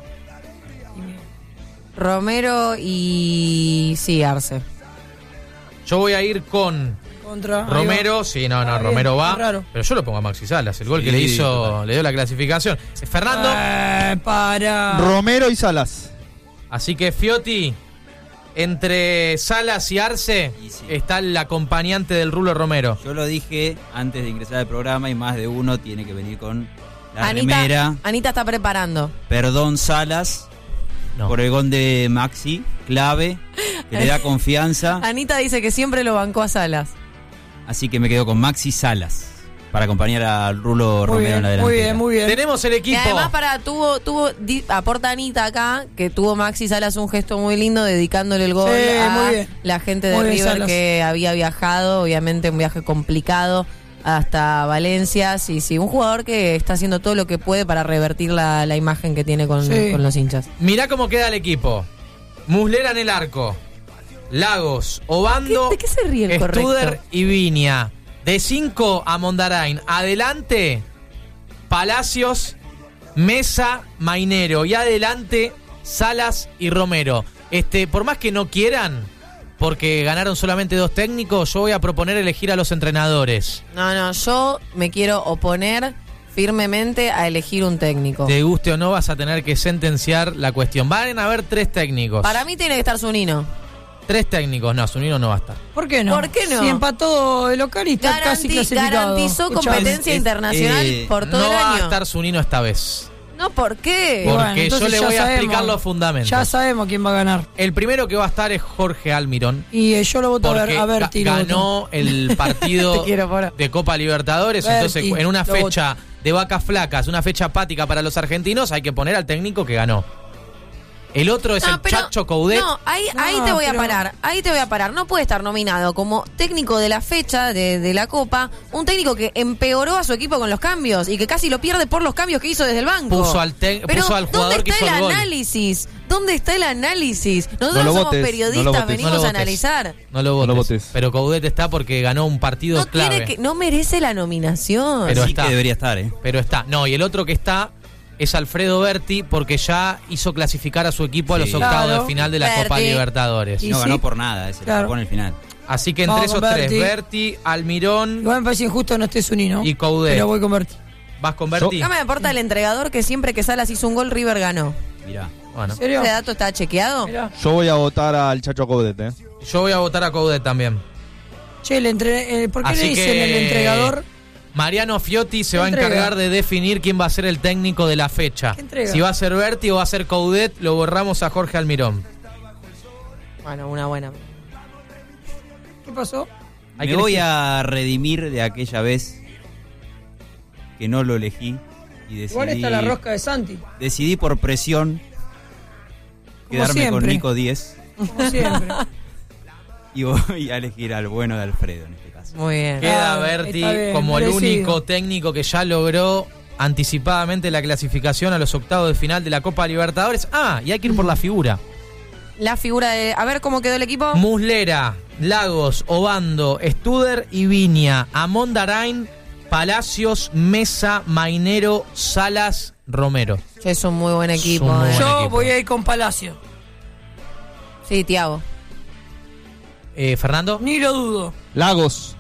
[SPEAKER 5] Romero y sí, Arce.
[SPEAKER 1] Yo voy a ir con
[SPEAKER 4] Contra. ahí
[SPEAKER 1] Romero. Sí, no,
[SPEAKER 4] Ah, bien,
[SPEAKER 1] Romero va.
[SPEAKER 4] qué raro.
[SPEAKER 1] Pero yo lo pongo a Maxi Salas. El gol que
[SPEAKER 2] Sí,
[SPEAKER 1] le hizo,
[SPEAKER 2] total.
[SPEAKER 1] le dio la clasificación. Fernando.
[SPEAKER 4] Para.
[SPEAKER 6] Romero y Salas.
[SPEAKER 1] Así que Fiotti, entre Salas y Arce,
[SPEAKER 2] Y sí.
[SPEAKER 1] está el acompañante del Rulo Romero.
[SPEAKER 2] Yo lo dije antes de ingresar al programa y más de uno tiene que venir con la remera.
[SPEAKER 5] Anita está preparando.
[SPEAKER 2] Perdón, Salas,
[SPEAKER 1] No.
[SPEAKER 2] por el gol de Maxi, clave, que le da confianza.
[SPEAKER 5] Anita dice que siempre lo bancó a Salas.
[SPEAKER 2] Así que me quedo con Maxi Salas para acompañar al Rulo
[SPEAKER 4] Muy
[SPEAKER 2] Romero en
[SPEAKER 4] bien,
[SPEAKER 2] la
[SPEAKER 4] muy
[SPEAKER 2] delantera.
[SPEAKER 4] bien, muy bien.
[SPEAKER 1] Tenemos el
[SPEAKER 5] Y
[SPEAKER 1] equipo.
[SPEAKER 5] además aporta Anita acá, que tuvo Maxi Salas un gesto muy lindo dedicándole el gol
[SPEAKER 4] Sí,
[SPEAKER 5] a
[SPEAKER 4] muy bien.
[SPEAKER 5] la gente de
[SPEAKER 4] Muy bien,
[SPEAKER 5] River
[SPEAKER 4] Salas.
[SPEAKER 5] que había viajado, obviamente un viaje complicado hasta Valencia. Sí, sí, un jugador que está haciendo todo lo que puede para revertir la imagen que tiene con
[SPEAKER 4] Sí.
[SPEAKER 5] los hinchas.
[SPEAKER 1] Mirá cómo queda el equipo. Muslera en el arco. Lagos, Obando,
[SPEAKER 5] ¿De qué se ríe el
[SPEAKER 1] Studer
[SPEAKER 5] correcto?
[SPEAKER 1] y Viña. De 5 a Mondarain. Adelante, Palacios, Mesa, Mainero. Y adelante, Salas y Romero. Por más que no quieran, porque ganaron solamente 2 técnicos, yo voy a proponer elegir a los entrenadores.
[SPEAKER 5] No, yo me quiero oponer firmemente a elegir un técnico.
[SPEAKER 1] Te guste o no, vas a tener que sentenciar la cuestión. Van a haber 3 técnicos.
[SPEAKER 5] Para mí tiene que estar Zunino.
[SPEAKER 1] 3 técnicos. No, Zunino no va a estar.
[SPEAKER 4] ¿Por qué no?
[SPEAKER 5] ¿Por qué no?
[SPEAKER 4] Si empató el local y está casi clasificado.
[SPEAKER 5] Garantizó
[SPEAKER 4] Escuchá,
[SPEAKER 5] competencia internacional por todo
[SPEAKER 1] no
[SPEAKER 5] el
[SPEAKER 1] va a
[SPEAKER 5] año.
[SPEAKER 1] estar Zunino esta vez.
[SPEAKER 5] No, ¿por qué?
[SPEAKER 4] Bueno,
[SPEAKER 1] Porque yo
[SPEAKER 4] entonces
[SPEAKER 1] le
[SPEAKER 4] ya
[SPEAKER 1] voy a
[SPEAKER 4] sabemos.
[SPEAKER 1] explicar los fundamentos.
[SPEAKER 4] Ya sabemos quién va a ganar.
[SPEAKER 1] El primero que va a estar es Jorge Almirón.
[SPEAKER 4] Y yo lo voto
[SPEAKER 1] Porque
[SPEAKER 4] a Berti. lo voto.
[SPEAKER 1] ganó el partido
[SPEAKER 5] Te quiero, Pora.
[SPEAKER 1] de Copa Libertadores.
[SPEAKER 4] Berti,
[SPEAKER 1] Entonces, en una
[SPEAKER 4] lo
[SPEAKER 1] fecha de vacas flacas, una fecha apática para los argentinos, hay que poner al técnico que ganó. El otro es el Chacho Coudet.
[SPEAKER 5] No, ahí te voy a parar. Ahí te voy a parar. No puede estar nominado como técnico de la fecha de la Copa un técnico que empeoró a su equipo con los cambios y que casi lo pierde por los cambios que hizo desde el banco.
[SPEAKER 1] Puso al jugador que hizo el gol.
[SPEAKER 5] ¿Dónde está el análisis? Nosotros somos periodistas, venimos a analizar.
[SPEAKER 1] No lo votes. Pero Coudet está porque ganó un partido clave.
[SPEAKER 5] No merece la nominación.
[SPEAKER 2] Pero sí que debería estar,
[SPEAKER 1] Pero está. No, y el otro que está es Alfredo Berti, porque ya hizo clasificar a su equipo a los octavos de final de la Copa Libertadores.
[SPEAKER 2] Y no ganó por nada, se la pone el final.
[SPEAKER 1] Así que entre esos tres, Berti, Almirón...
[SPEAKER 4] Igual me parece injusto no estés Unino.
[SPEAKER 1] Y Coudet.
[SPEAKER 4] Pero voy con Berti.
[SPEAKER 1] ¿Vas con Berti?
[SPEAKER 5] No me importa el entregador que siempre que Salas hizo un gol, River ganó.
[SPEAKER 2] Mirá.
[SPEAKER 1] Bueno.
[SPEAKER 4] ¿En serio?
[SPEAKER 5] ¿Ese dato está chequeado?
[SPEAKER 4] Mirá.
[SPEAKER 6] Yo voy a votar al Chacho Coudet,
[SPEAKER 1] Yo voy a votar a Coudet también.
[SPEAKER 4] Che, ¿por qué
[SPEAKER 1] Así
[SPEAKER 4] le dicen
[SPEAKER 1] que
[SPEAKER 4] el entregador?
[SPEAKER 1] Mariano Fiotti se va a encargar de definir quién va a ser el técnico de la fecha. Si va a ser Berti o va a ser Coudet, lo borramos a Jorge Almirón.
[SPEAKER 5] Bueno, una buena.
[SPEAKER 4] ¿Qué pasó?
[SPEAKER 2] Me voy a redimir de aquella vez que no lo elegí y decidí...
[SPEAKER 4] Igual está la rosca de Santi.
[SPEAKER 2] Decidí por presión quedarme con Nico 10.
[SPEAKER 4] Como siempre.
[SPEAKER 2] Y voy a elegir al bueno de Alfredo en este caso.
[SPEAKER 5] Muy bien.
[SPEAKER 1] Queda Berti como el único técnico que ya logró anticipadamente la clasificación a los octavos de final de la Copa Libertadores. Y hay que ir por la figura.
[SPEAKER 5] La figura de... A ver cómo quedó el equipo.
[SPEAKER 1] Muslera, Lagos, Obando, Studer y Viña, Amondarain, Palacios, Mesa, Mainero, Salas, Romero.
[SPEAKER 5] Es un muy buen equipo.
[SPEAKER 4] Yo voy a ir con Palacio.
[SPEAKER 5] Sí, Thiago.
[SPEAKER 1] ¿Fernando?
[SPEAKER 4] Ni lo dudo.
[SPEAKER 6] Lagos.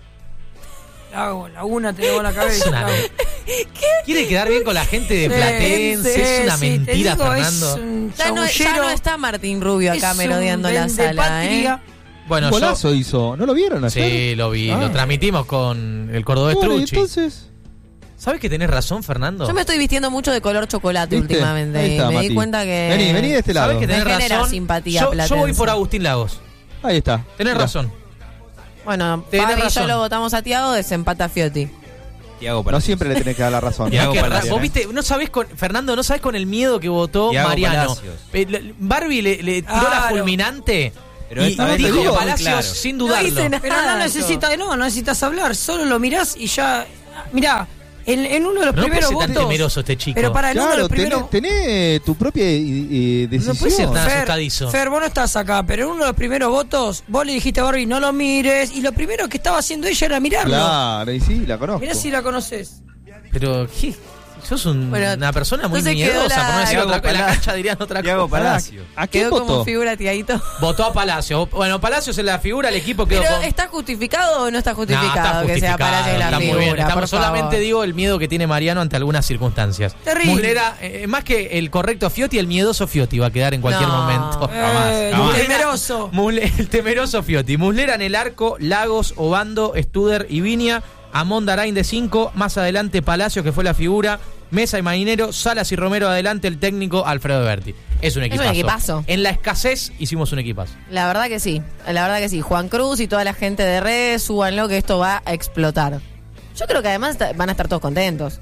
[SPEAKER 4] Laguna te debo la cabeza.
[SPEAKER 1] Quiere quedar bien con la gente de Platense. Es una mentira, Fernando.
[SPEAKER 5] Ya no está Martín Rubio acá merodeando la sala.
[SPEAKER 6] Bueno, un golazo hizo. ¿No lo vieron ayer?
[SPEAKER 1] Sí, lo vi. Lo transmitimos con el cordobés Trucci.
[SPEAKER 6] Entonces...
[SPEAKER 1] ¿Sabes que tenés razón, Fernando?
[SPEAKER 5] Yo me estoy vistiendo mucho de color chocolate últimamente.
[SPEAKER 6] Está,
[SPEAKER 5] me di cuenta que...
[SPEAKER 6] Vení de este lado.
[SPEAKER 1] ¿Sabes que tenés razón?
[SPEAKER 5] Simpatía
[SPEAKER 1] yo voy por Agustín Lagos.
[SPEAKER 6] Ahí está.
[SPEAKER 1] Tenés razón.
[SPEAKER 5] Bueno, Fabi y yo lo votamos a Thiago, desempata Fiotti.
[SPEAKER 6] No siempre le tenés que dar la razón.
[SPEAKER 1] Vos viste, no sabés Fernando, no sabés con el miedo que votó Mariano. Barbie le tiró la fulminante.
[SPEAKER 2] Pero
[SPEAKER 1] y dijo Palacios sin dudarlo.
[SPEAKER 4] Pero no necesitas hablar, solo lo mirás y ya... Mirá, en uno de los primeros votos...
[SPEAKER 1] No tan temeroso este chico.
[SPEAKER 4] Pero para uno de los primeros...
[SPEAKER 6] tenés tu propia decisión.
[SPEAKER 1] No puede ser tan asustadizo.
[SPEAKER 4] Fer, vos no estás acá, pero en uno de los primeros votos, vos le dijiste a Barbie, no lo mires, y lo primero que estaba haciendo ella era mirarlo.
[SPEAKER 6] Claro, y sí, la conozco.
[SPEAKER 4] Mirá si la conoces.
[SPEAKER 1] Pero, ¿qué? Sos una persona muy miedosa, por no decir otra cosa. En la cancha dirían otra cosa.
[SPEAKER 2] Palacio.
[SPEAKER 6] ¿A qué
[SPEAKER 5] quedó
[SPEAKER 6] votó?
[SPEAKER 5] Como figura, Tiaguito.
[SPEAKER 1] Votó a Palacio. Bueno, Palacios es la figura, el equipo quedó
[SPEAKER 5] Pero
[SPEAKER 1] con...
[SPEAKER 5] ¿está justificado o no está justificado,
[SPEAKER 1] que sea
[SPEAKER 5] Palacio la
[SPEAKER 1] está
[SPEAKER 5] figura?
[SPEAKER 1] Muy bien.
[SPEAKER 5] Por
[SPEAKER 1] solamente
[SPEAKER 5] favor.
[SPEAKER 1] digo el miedo que tiene Mariano ante algunas circunstancias.
[SPEAKER 4] Terrible.
[SPEAKER 1] Muslera, más que el correcto Fiotti, el miedoso Fiotti va a quedar en cualquier momento.
[SPEAKER 2] Jamás.
[SPEAKER 4] Temeroso.
[SPEAKER 1] El temeroso Fiotti. Muslera en el arco, Lagos, Obando, Studer y Viña. Amondarain de 5, más adelante Palacio, que fue la figura, Mesa y Mainero, Salas y Romero adelante, el técnico Alfredo Berti. Es un equipazo. En la escasez hicimos un equipazo.
[SPEAKER 5] La verdad que sí. Juan Cruz y toda la gente de redes, súbanlo que esto va a explotar. Yo creo que además van a estar todos contentos.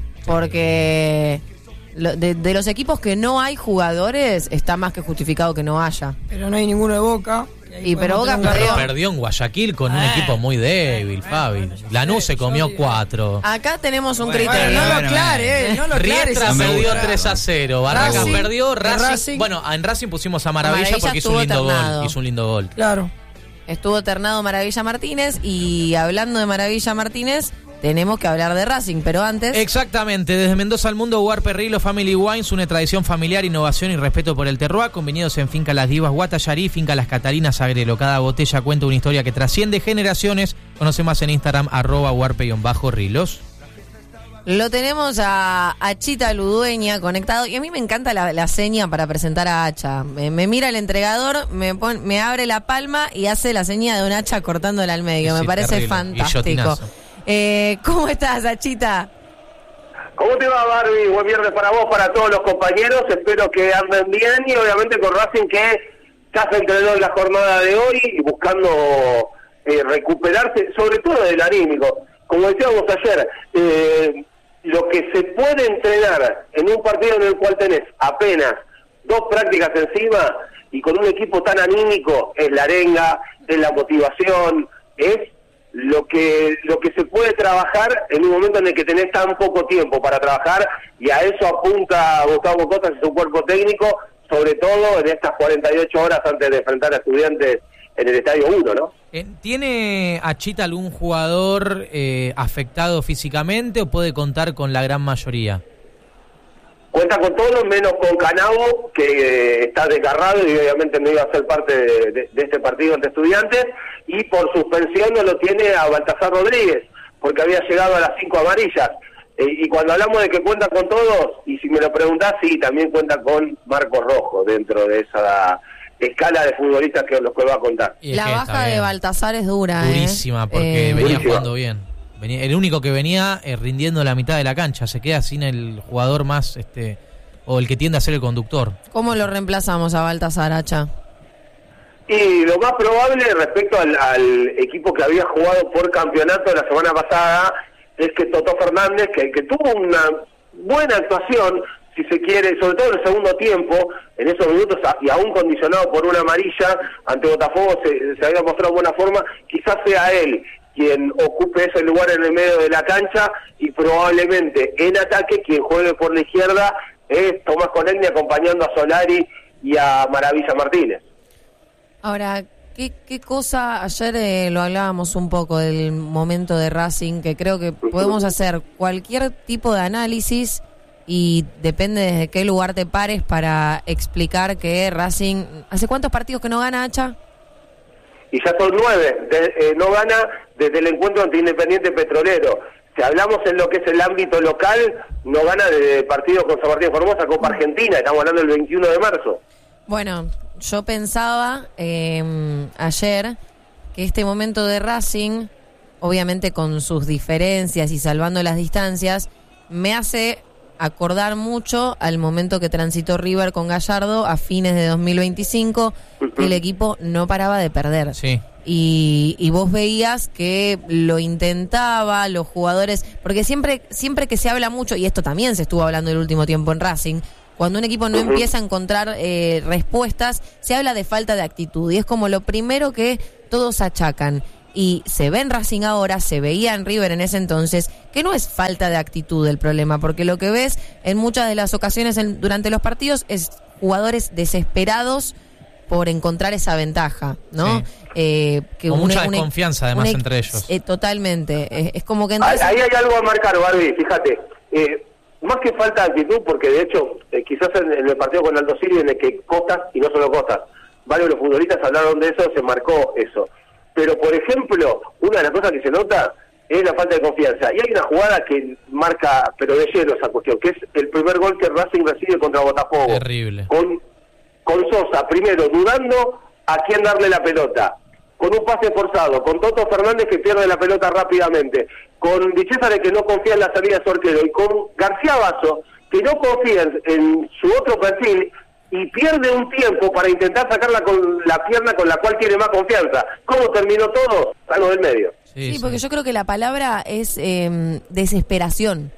[SPEAKER 5] Porque de los equipos que no hay jugadores, está más que justificado que no haya.
[SPEAKER 4] Pero no hay ninguno de Boca.
[SPEAKER 5] Pero Boca
[SPEAKER 1] perdió en Guayaquil con un equipo muy débil, Fabi. Lanús se comió 4.
[SPEAKER 5] Acá tenemos un criterio.
[SPEAKER 4] No lo aclares.
[SPEAKER 1] Riestra perdió 3-0. Barracas perdió. Racing. Bueno, en Racing pusimos a Maravilla porque hizo un lindo gol. Hizo un lindo gol.
[SPEAKER 4] Claro.
[SPEAKER 5] Estuvo ternado Maravilla Martínez. Y hablando de Maravilla Martínez, tenemos que hablar de Racing, pero antes...
[SPEAKER 1] Exactamente, desde Mendoza al mundo, Guarperrilo Family Wines, une tradición familiar, innovación y respeto por el terroir, con viñedos en Finca Las Divas Guatallarí, Finca Las Catarinas Agrelo. Cada botella cuenta una historia que trasciende generaciones. Conoce más en Instagram, @guarpe_rilos.
[SPEAKER 5] Lo tenemos a Chita Ludueña conectado, y a mí me encanta la seña para presentar a Hacha. Me mira el entregador, me abre la palma y hace la seña de un hacha cortándola al medio.
[SPEAKER 1] Sí,
[SPEAKER 5] me parece
[SPEAKER 1] terrible.
[SPEAKER 5] fantástico. ¿Cómo estás, Achita?
[SPEAKER 7] ¿Cómo te va, Barbie? Buen viernes para vos, para todos los compañeros. Espero que anden bien y obviamente con Racing, que ya se entrenó en la jornada de hoy y buscando recuperarse, sobre todo del anímico. Como decíamos ayer, lo que se puede entrenar en un partido en el cual tenés apenas 2 prácticas encima y con un equipo tan anímico, es la arenga, es la motivación, es lo que se puede trabajar en un momento en el que tenés tan poco tiempo para trabajar, y a eso apunta Gustavo Costas y su cuerpo técnico, sobre todo en estas 48 horas antes de enfrentar a Estudiantes en el Estadio 1, ¿no?
[SPEAKER 1] ¿Tiene Achita algún jugador afectado físicamente o puede contar con la gran mayoría?
[SPEAKER 7] Cuenta con todos, menos con Canavo, que está desgarrado y obviamente no iba a ser parte de este partido ante Estudiantes, y por suspensión no lo tiene a Baltasar Rodríguez, porque había llegado a las 5 amarillas. Y cuando hablamos de que cuenta con todos, y si me lo preguntás, sí, también cuenta con Marcos Rojo dentro de esa escala de futbolistas que los que va a contar.
[SPEAKER 5] La baja de Baltasar es dura,
[SPEAKER 1] durísima, porque venía jugando bien. El único que venía rindiendo la mitad de la cancha, se queda sin el jugador más, o el que tiende a ser el conductor.
[SPEAKER 5] ¿Cómo lo reemplazamos a Baltasar, Hacha?
[SPEAKER 7] Y lo más probable respecto al equipo que había jugado por campeonato la semana pasada es que Totó Fernández, que tuvo una buena actuación, si se quiere, sobre todo en el segundo tiempo, en esos minutos, y aún condicionado por una amarilla, ante Botafogo se había mostrado buena forma, quizás sea él quien ocupe ese lugar en el medio de la cancha, y probablemente en ataque quien juegue por la izquierda es Tomás Conegni, acompañando a Solari y a Maravilla Martínez.
[SPEAKER 5] Ahora, ¿qué cosa? Ayer lo hablábamos un poco del momento de Racing, que creo que podemos hacer cualquier tipo de análisis y depende desde qué lugar te pares para explicar que Racing... ¿Hace cuántos partidos que no gana, Hacha?
[SPEAKER 7] Y ya son 9, no gana desde el encuentro ante Independiente Petrolero. Si hablamos en lo que es el ámbito local, no gana desde partidos con San Martín de Formosa, Copa Argentina, estamos hablando del 21 de marzo.
[SPEAKER 5] Bueno, yo pensaba ayer que este momento de Racing, obviamente con sus diferencias y salvando las distancias, me hace acordar mucho al momento que transitó River con Gallardo a fines de 2025, que el equipo no paraba de perder.
[SPEAKER 1] Sí.
[SPEAKER 5] Y vos veías que lo intentaba, los jugadores, porque siempre que se habla mucho, y esto también se estuvo hablando el último tiempo en Racing, cuando un equipo no empieza a encontrar respuestas, se habla de falta de actitud, y es como lo primero que todos achacan. Y se ve en Racing ahora, se veía en River en ese entonces, que no es falta de actitud el problema, porque lo que ves en muchas de las ocasiones durante los partidos es jugadores desesperados por encontrar esa ventaja, ¿no?
[SPEAKER 1] Sí. Con mucha desconfianza además entre ellos.
[SPEAKER 5] Totalmente, es como que...
[SPEAKER 7] Ahí hay algo a marcar, Barbie, fíjate, más que falta de actitud, porque de hecho, quizás en el partido con Aldo Civi, en el que Costas, y no solo Costas, varios de los futbolistas hablaron de eso, se marcó eso. Pero, por ejemplo, una de las cosas que se nota es la falta de confianza. Y hay una jugada que marca, pero de lleno esa cuestión, que es el primer gol que Racing recibe contra Botafogo.
[SPEAKER 1] Terrible.
[SPEAKER 7] Con Sosa, primero, dudando a quién darle la pelota. Con un pase forzado, con Toto Fernández que pierde la pelota rápidamente, con Di César que no confía en la salida de su arquero, y con García Basso, que no confía en su otro perfil, y pierde un tiempo para intentar sacarla con la pierna con la cual tiene más confianza. ¿Cómo terminó todo? Salgo del medio.
[SPEAKER 5] Sí, porque yo creo que la palabra es desesperación.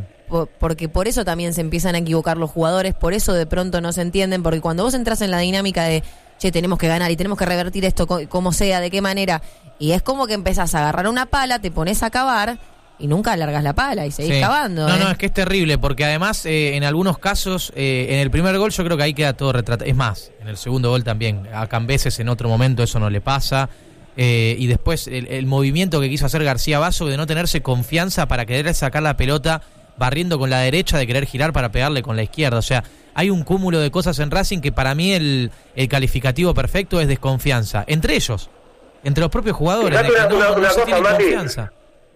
[SPEAKER 5] Porque por eso también se empiezan a equivocar los jugadores, por eso de pronto no se entienden, porque cuando vos entras en la dinámica de, che, tenemos que ganar y tenemos que revertir esto como sea, de qué manera, y es como que empezás a agarrar una pala, te pones a cavar y nunca alargas la pala y seguís cavando.
[SPEAKER 1] No, es que es terrible, porque además en algunos casos, en el primer gol yo creo que ahí queda todo retratado. Es más, en el segundo gol también, a Cambeses en otro momento eso no le pasa. Y después el movimiento que quiso hacer García Basso de no tenerse confianza para querer sacar la pelota barriendo con la derecha, de querer girar para pegarle con la izquierda. O sea, hay un cúmulo de cosas en Racing que para mí el calificativo perfecto es desconfianza. Entre ellos, entre los propios jugadores.
[SPEAKER 7] Una cosa, Mati.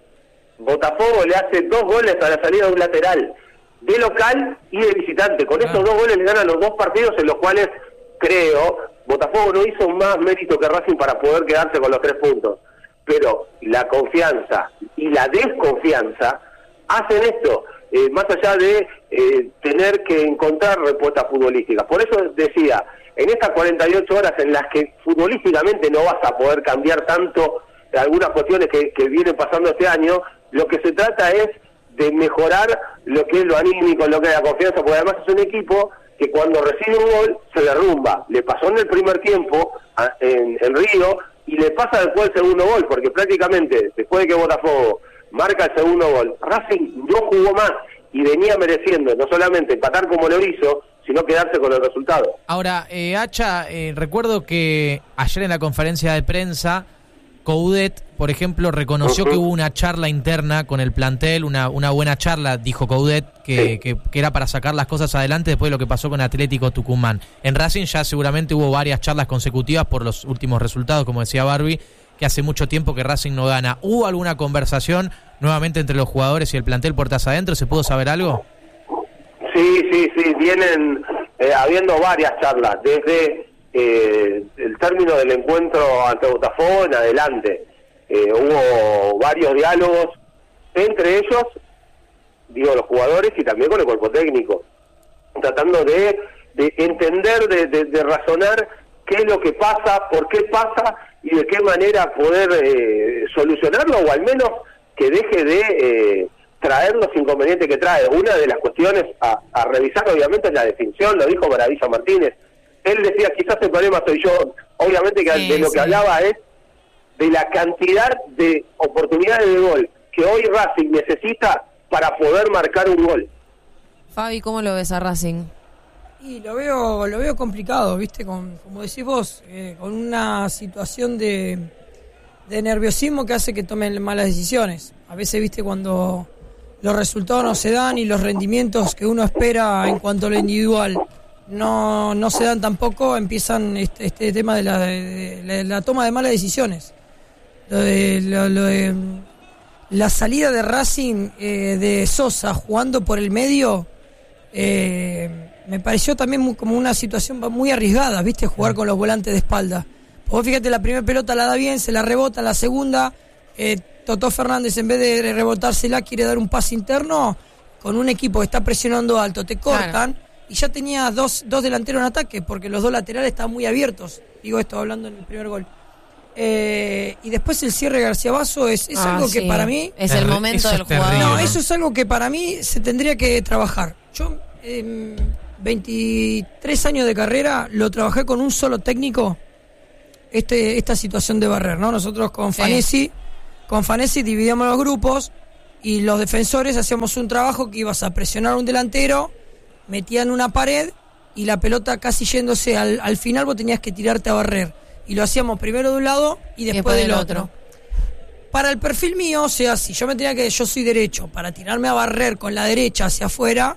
[SPEAKER 7] Botafogo le hace 2 goles a la salida de un lateral, de local y de visitante. Con esos 2 goles le ganan los 2 partidos en los cuales, creo, Botafogo no hizo más mérito que Racing para poder quedarse con los 3 puntos. Pero la confianza y la desconfianza hacen esto, más allá de tener que encontrar respuestas futbolísticas. Por eso decía, en estas 48 horas en las que futbolísticamente no vas a poder cambiar tanto algunas cuestiones que vienen pasando este año, lo que se trata es de mejorar lo que es lo anímico, lo que es la confianza, porque además es un equipo que cuando recibe un gol se derrumba. Le pasó en el primer tiempo en Río y le pasa después el segundo gol, porque prácticamente después de que Botafogo marca el segundo gol, Racing no jugó más y venía mereciendo no solamente empatar como lo hizo, sino quedarse con el resultado.
[SPEAKER 1] Ahora, Hacha, recuerdo que ayer en la conferencia de prensa, Coudet, por ejemplo, reconoció que hubo una charla interna con el plantel, una buena charla, dijo Coudet, que era para sacar las cosas adelante después de lo que pasó con Atlético Tucumán. En Racing ya seguramente hubo varias charlas consecutivas por los últimos resultados, como decía Barbie, que hace mucho tiempo que Racing no gana. ¿Hubo alguna conversación nuevamente entre los jugadores y el plantel puertas adentro? ¿Se pudo saber algo?
[SPEAKER 7] Sí, vienen habiendo varias charlas, desde el término del encuentro ante Botafogo en adelante. Hubo varios diálogos, entre ellos, los jugadores y también con el cuerpo técnico, tratando de entender, de razonar qué es lo que pasa, por qué pasa y de qué manera poder solucionarlo, o al menos que deje de traer los inconvenientes que trae. Una de las cuestiones a revisar obviamente es la definición, lo dijo Maravilla Martínez. Él decía, quizás el problema soy yo. Obviamente que de lo que hablaba es de la cantidad de oportunidades de gol que hoy Racing necesita para poder marcar un gol.
[SPEAKER 5] Fabi, ¿cómo lo ves a Racing?
[SPEAKER 4] Y lo veo complicado, ¿viste? Como decís vos, con una situación de nerviosismo que hace que tomen malas decisiones. A veces, ¿viste? Cuando los resultados no se dan y los rendimientos que uno espera en cuanto a lo individual no se dan tampoco, empiezan este tema de la toma de malas decisiones. Lo de la salida de Racing de Sosa jugando por el medio me pareció también como una situación muy arriesgada, ¿viste? Jugar con los volantes de espalda. Vos fíjate, la primera pelota la da bien, se la rebota, la segunda Totó Fernández, en vez de rebotársela, quiere dar un pase interno con un equipo que está presionando alto, te cortan. Claro. Y ya tenía dos delanteros en ataque, porque los dos laterales estaban muy abiertos. Digo esto hablando en el primer gol. Y después el cierre de García Basso es algo que para mí...
[SPEAKER 5] Es el momento del jugador.
[SPEAKER 4] No, eso es algo que para mí se tendría que trabajar. Yo, 23 años de carrera, lo trabajé con un solo técnico, esta situación de barrer, ¿no? Nosotros con Fanesi dividíamos los grupos y los defensores hacíamos un trabajo que ibas a presionar a un delantero, metían una pared y la pelota casi yéndose al final vos tenías que tirarte a barrer. Y lo hacíamos primero de un lado y después del otro. Para el perfil mío, o sea, si yo yo soy derecho, para tirarme a barrer con la derecha hacia afuera,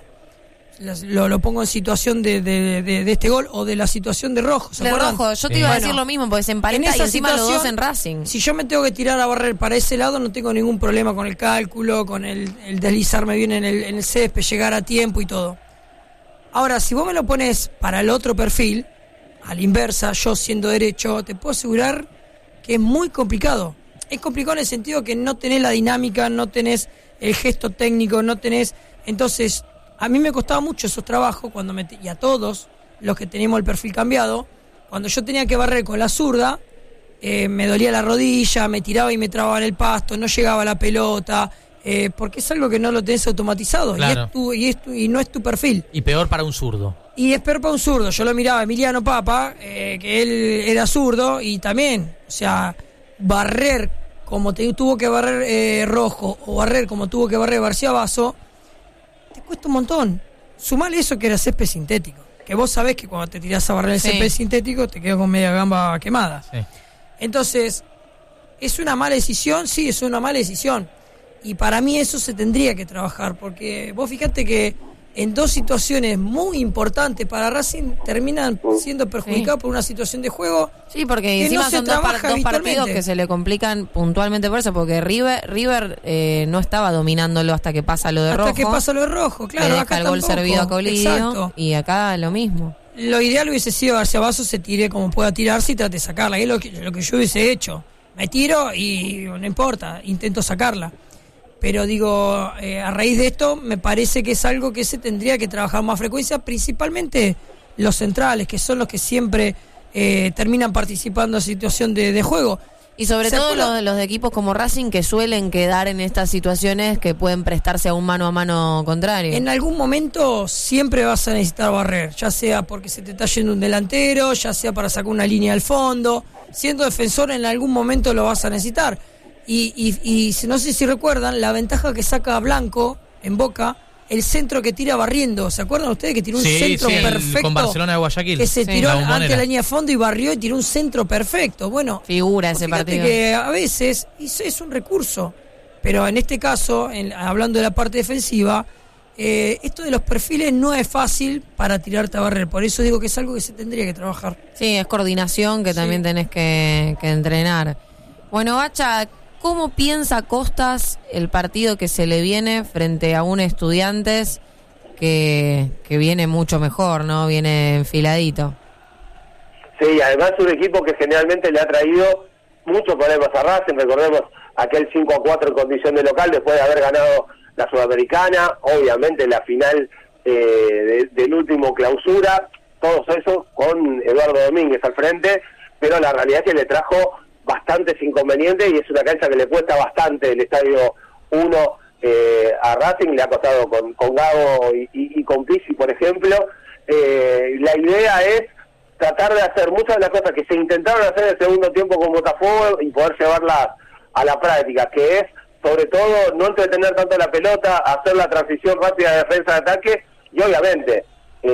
[SPEAKER 4] lo pongo en situación de este gol o de la situación de Rojo. ¿Se acuerdan?
[SPEAKER 5] Rojo, yo te iba a decir lo mismo, porque se emparenta y encima los dos en Racing.
[SPEAKER 4] Si yo me tengo que tirar a barrer para ese lado, no tengo ningún problema con el cálculo, con el deslizarme bien en el césped, llegar a tiempo y todo. Ahora, si vos me lo pones para el otro perfil, a la inversa, yo siendo derecho, te puedo asegurar que es muy complicado. Es complicado en el sentido que no tenés la dinámica, no tenés el gesto técnico, no tenés... Entonces, a mí me costaba mucho esos trabajos, y a todos los que teníamos el perfil cambiado, cuando yo tenía que barrer con la zurda, me dolía la rodilla, me tiraba y me trababa en el pasto, no llegaba la pelota... porque es algo que no lo tenés automatizado. Claro. y no es tu perfil.
[SPEAKER 1] Y peor para un zurdo.
[SPEAKER 4] Y es peor para un zurdo. Yo lo miraba a Emiliano Papa, que él era zurdo, y también, o sea, barrer como tuvo que barrer Rojo, o barrer como tuvo que barrer García Basso, te cuesta un montón. Sumale eso que era césped sintético, que vos sabés que cuando te tirás a barrer el césped sintético te quedas con media gamba quemada. Sí. Entonces, ¿es una mala decisión? Sí, es una mala decisión. Y para mí eso se tendría que trabajar, porque vos fíjate que en dos situaciones muy importantes para Racing terminan siendo perjudicados por una situación de juego.
[SPEAKER 5] Sí, porque encima son dos partidos que se le complican puntualmente por eso, porque River no estaba dominándolo hasta que pasa lo de Rojo.
[SPEAKER 4] Hasta que pasa lo de Rojo, claro.
[SPEAKER 5] Acá el gol servido a Colidio, y acá lo mismo.
[SPEAKER 4] Lo ideal hubiese sido García Basso se tire como pueda tirarse y trate de sacarla. Es lo que yo hubiese hecho. Me tiro y no importa, intento sacarla. Pero digo, a raíz de esto me parece que es algo que se tendría que trabajar más frecuencia, principalmente los centrales, que son los que siempre terminan participando en situación de juego.
[SPEAKER 5] Y sobre todo los de equipos como Racing que suelen quedar en estas situaciones que pueden prestarse a un mano a mano contrario.
[SPEAKER 4] En algún momento siempre vas a necesitar barrer, ya sea porque se te está yendo un delantero, ya sea para sacar una línea al fondo. Siendo defensor en algún momento lo vas a necesitar. Y no sé si recuerdan la ventaja que saca Blanco en Boca, el centro que tira barriendo. ¿Se acuerdan ustedes que tiró un centro perfecto?
[SPEAKER 1] Con Barcelona de Guayaquil.
[SPEAKER 4] Que se tiró ante la línea de fondo y barrió y tiró un centro perfecto. Bueno,
[SPEAKER 5] figura ese partido.
[SPEAKER 4] Que a veces es un recurso, pero en este caso, hablando de la parte defensiva, esto de los perfiles no es fácil para tirarte a barrer. Por eso digo que es algo que se tendría que trabajar.
[SPEAKER 5] Sí, es coordinación que también tenés que entrenar. Bueno, Bacha, ¿cómo piensa Costas el partido que se le viene frente a un Estudiantes que viene mucho mejor, ¿no? Viene enfiladito.
[SPEAKER 7] Sí, además es un equipo que generalmente le ha traído muchos problemas a Racing. Recordemos aquel 5-4 en condición de local después de haber ganado la Sudamericana, obviamente la final del último clausura, todos esos con Eduardo Domínguez al frente, pero la realidad es que le trajo bastantes inconvenientes y es una cancha que le cuesta bastante el Estadio 1 a Racing, le ha costado con Gago y con Pizzi, por ejemplo. La idea es tratar de hacer muchas de las cosas que se intentaron hacer en el segundo tiempo con Botafogo y poder llevarlas a la práctica, que es sobre todo no entretener tanto la pelota, hacer la transición rápida de defensa-ataque y obviamente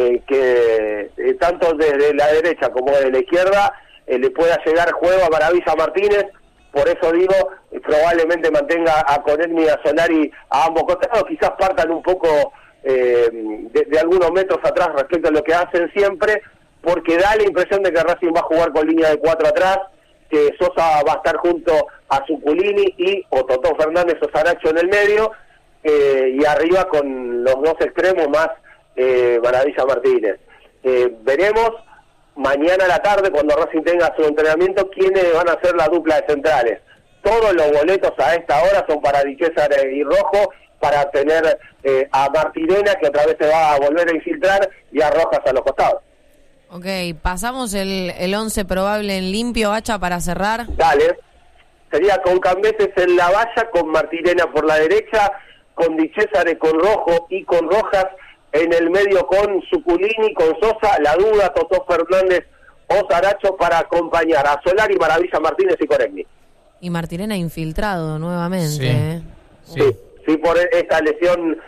[SPEAKER 7] que tanto desde la derecha como desde la izquierda le pueda llegar juego a Maravilla Martínez. Por eso digo, probablemente mantenga a Konechny y a Solari a ambos costados, quizás partan un poco de algunos metros atrás respecto a lo que hacen siempre, porque da la impresión de que Racing va a jugar con línea de 4 atrás, que Sosa va a estar junto a Zuculini y o Totó Fernández o Saracho en el medio, y arriba con los dos extremos más Maravilla Martínez. Veremos mañana a la tarde, cuando Racing tenga su entrenamiento, quiénes van a ser la dupla de centrales. Todos los boletos a esta hora son para Di César y Rojo, para tener a Martirena, que otra vez se va a volver a infiltrar, y a Rojas a los costados.
[SPEAKER 5] Ok, pasamos el 11 probable en limpio, Bacha, para cerrar.
[SPEAKER 7] Dale. Sería con Cambeses en la valla, con Martirena por la derecha, con Di César con Rojo y con Rojas en el medio con Zuculini, con Sosa, la duda, Totó Fernández o Saracho para acompañar a Solari, Maravilla Martínez y Konechny.
[SPEAKER 5] Y Martirena infiltrado nuevamente.
[SPEAKER 7] Sí, por esta lesión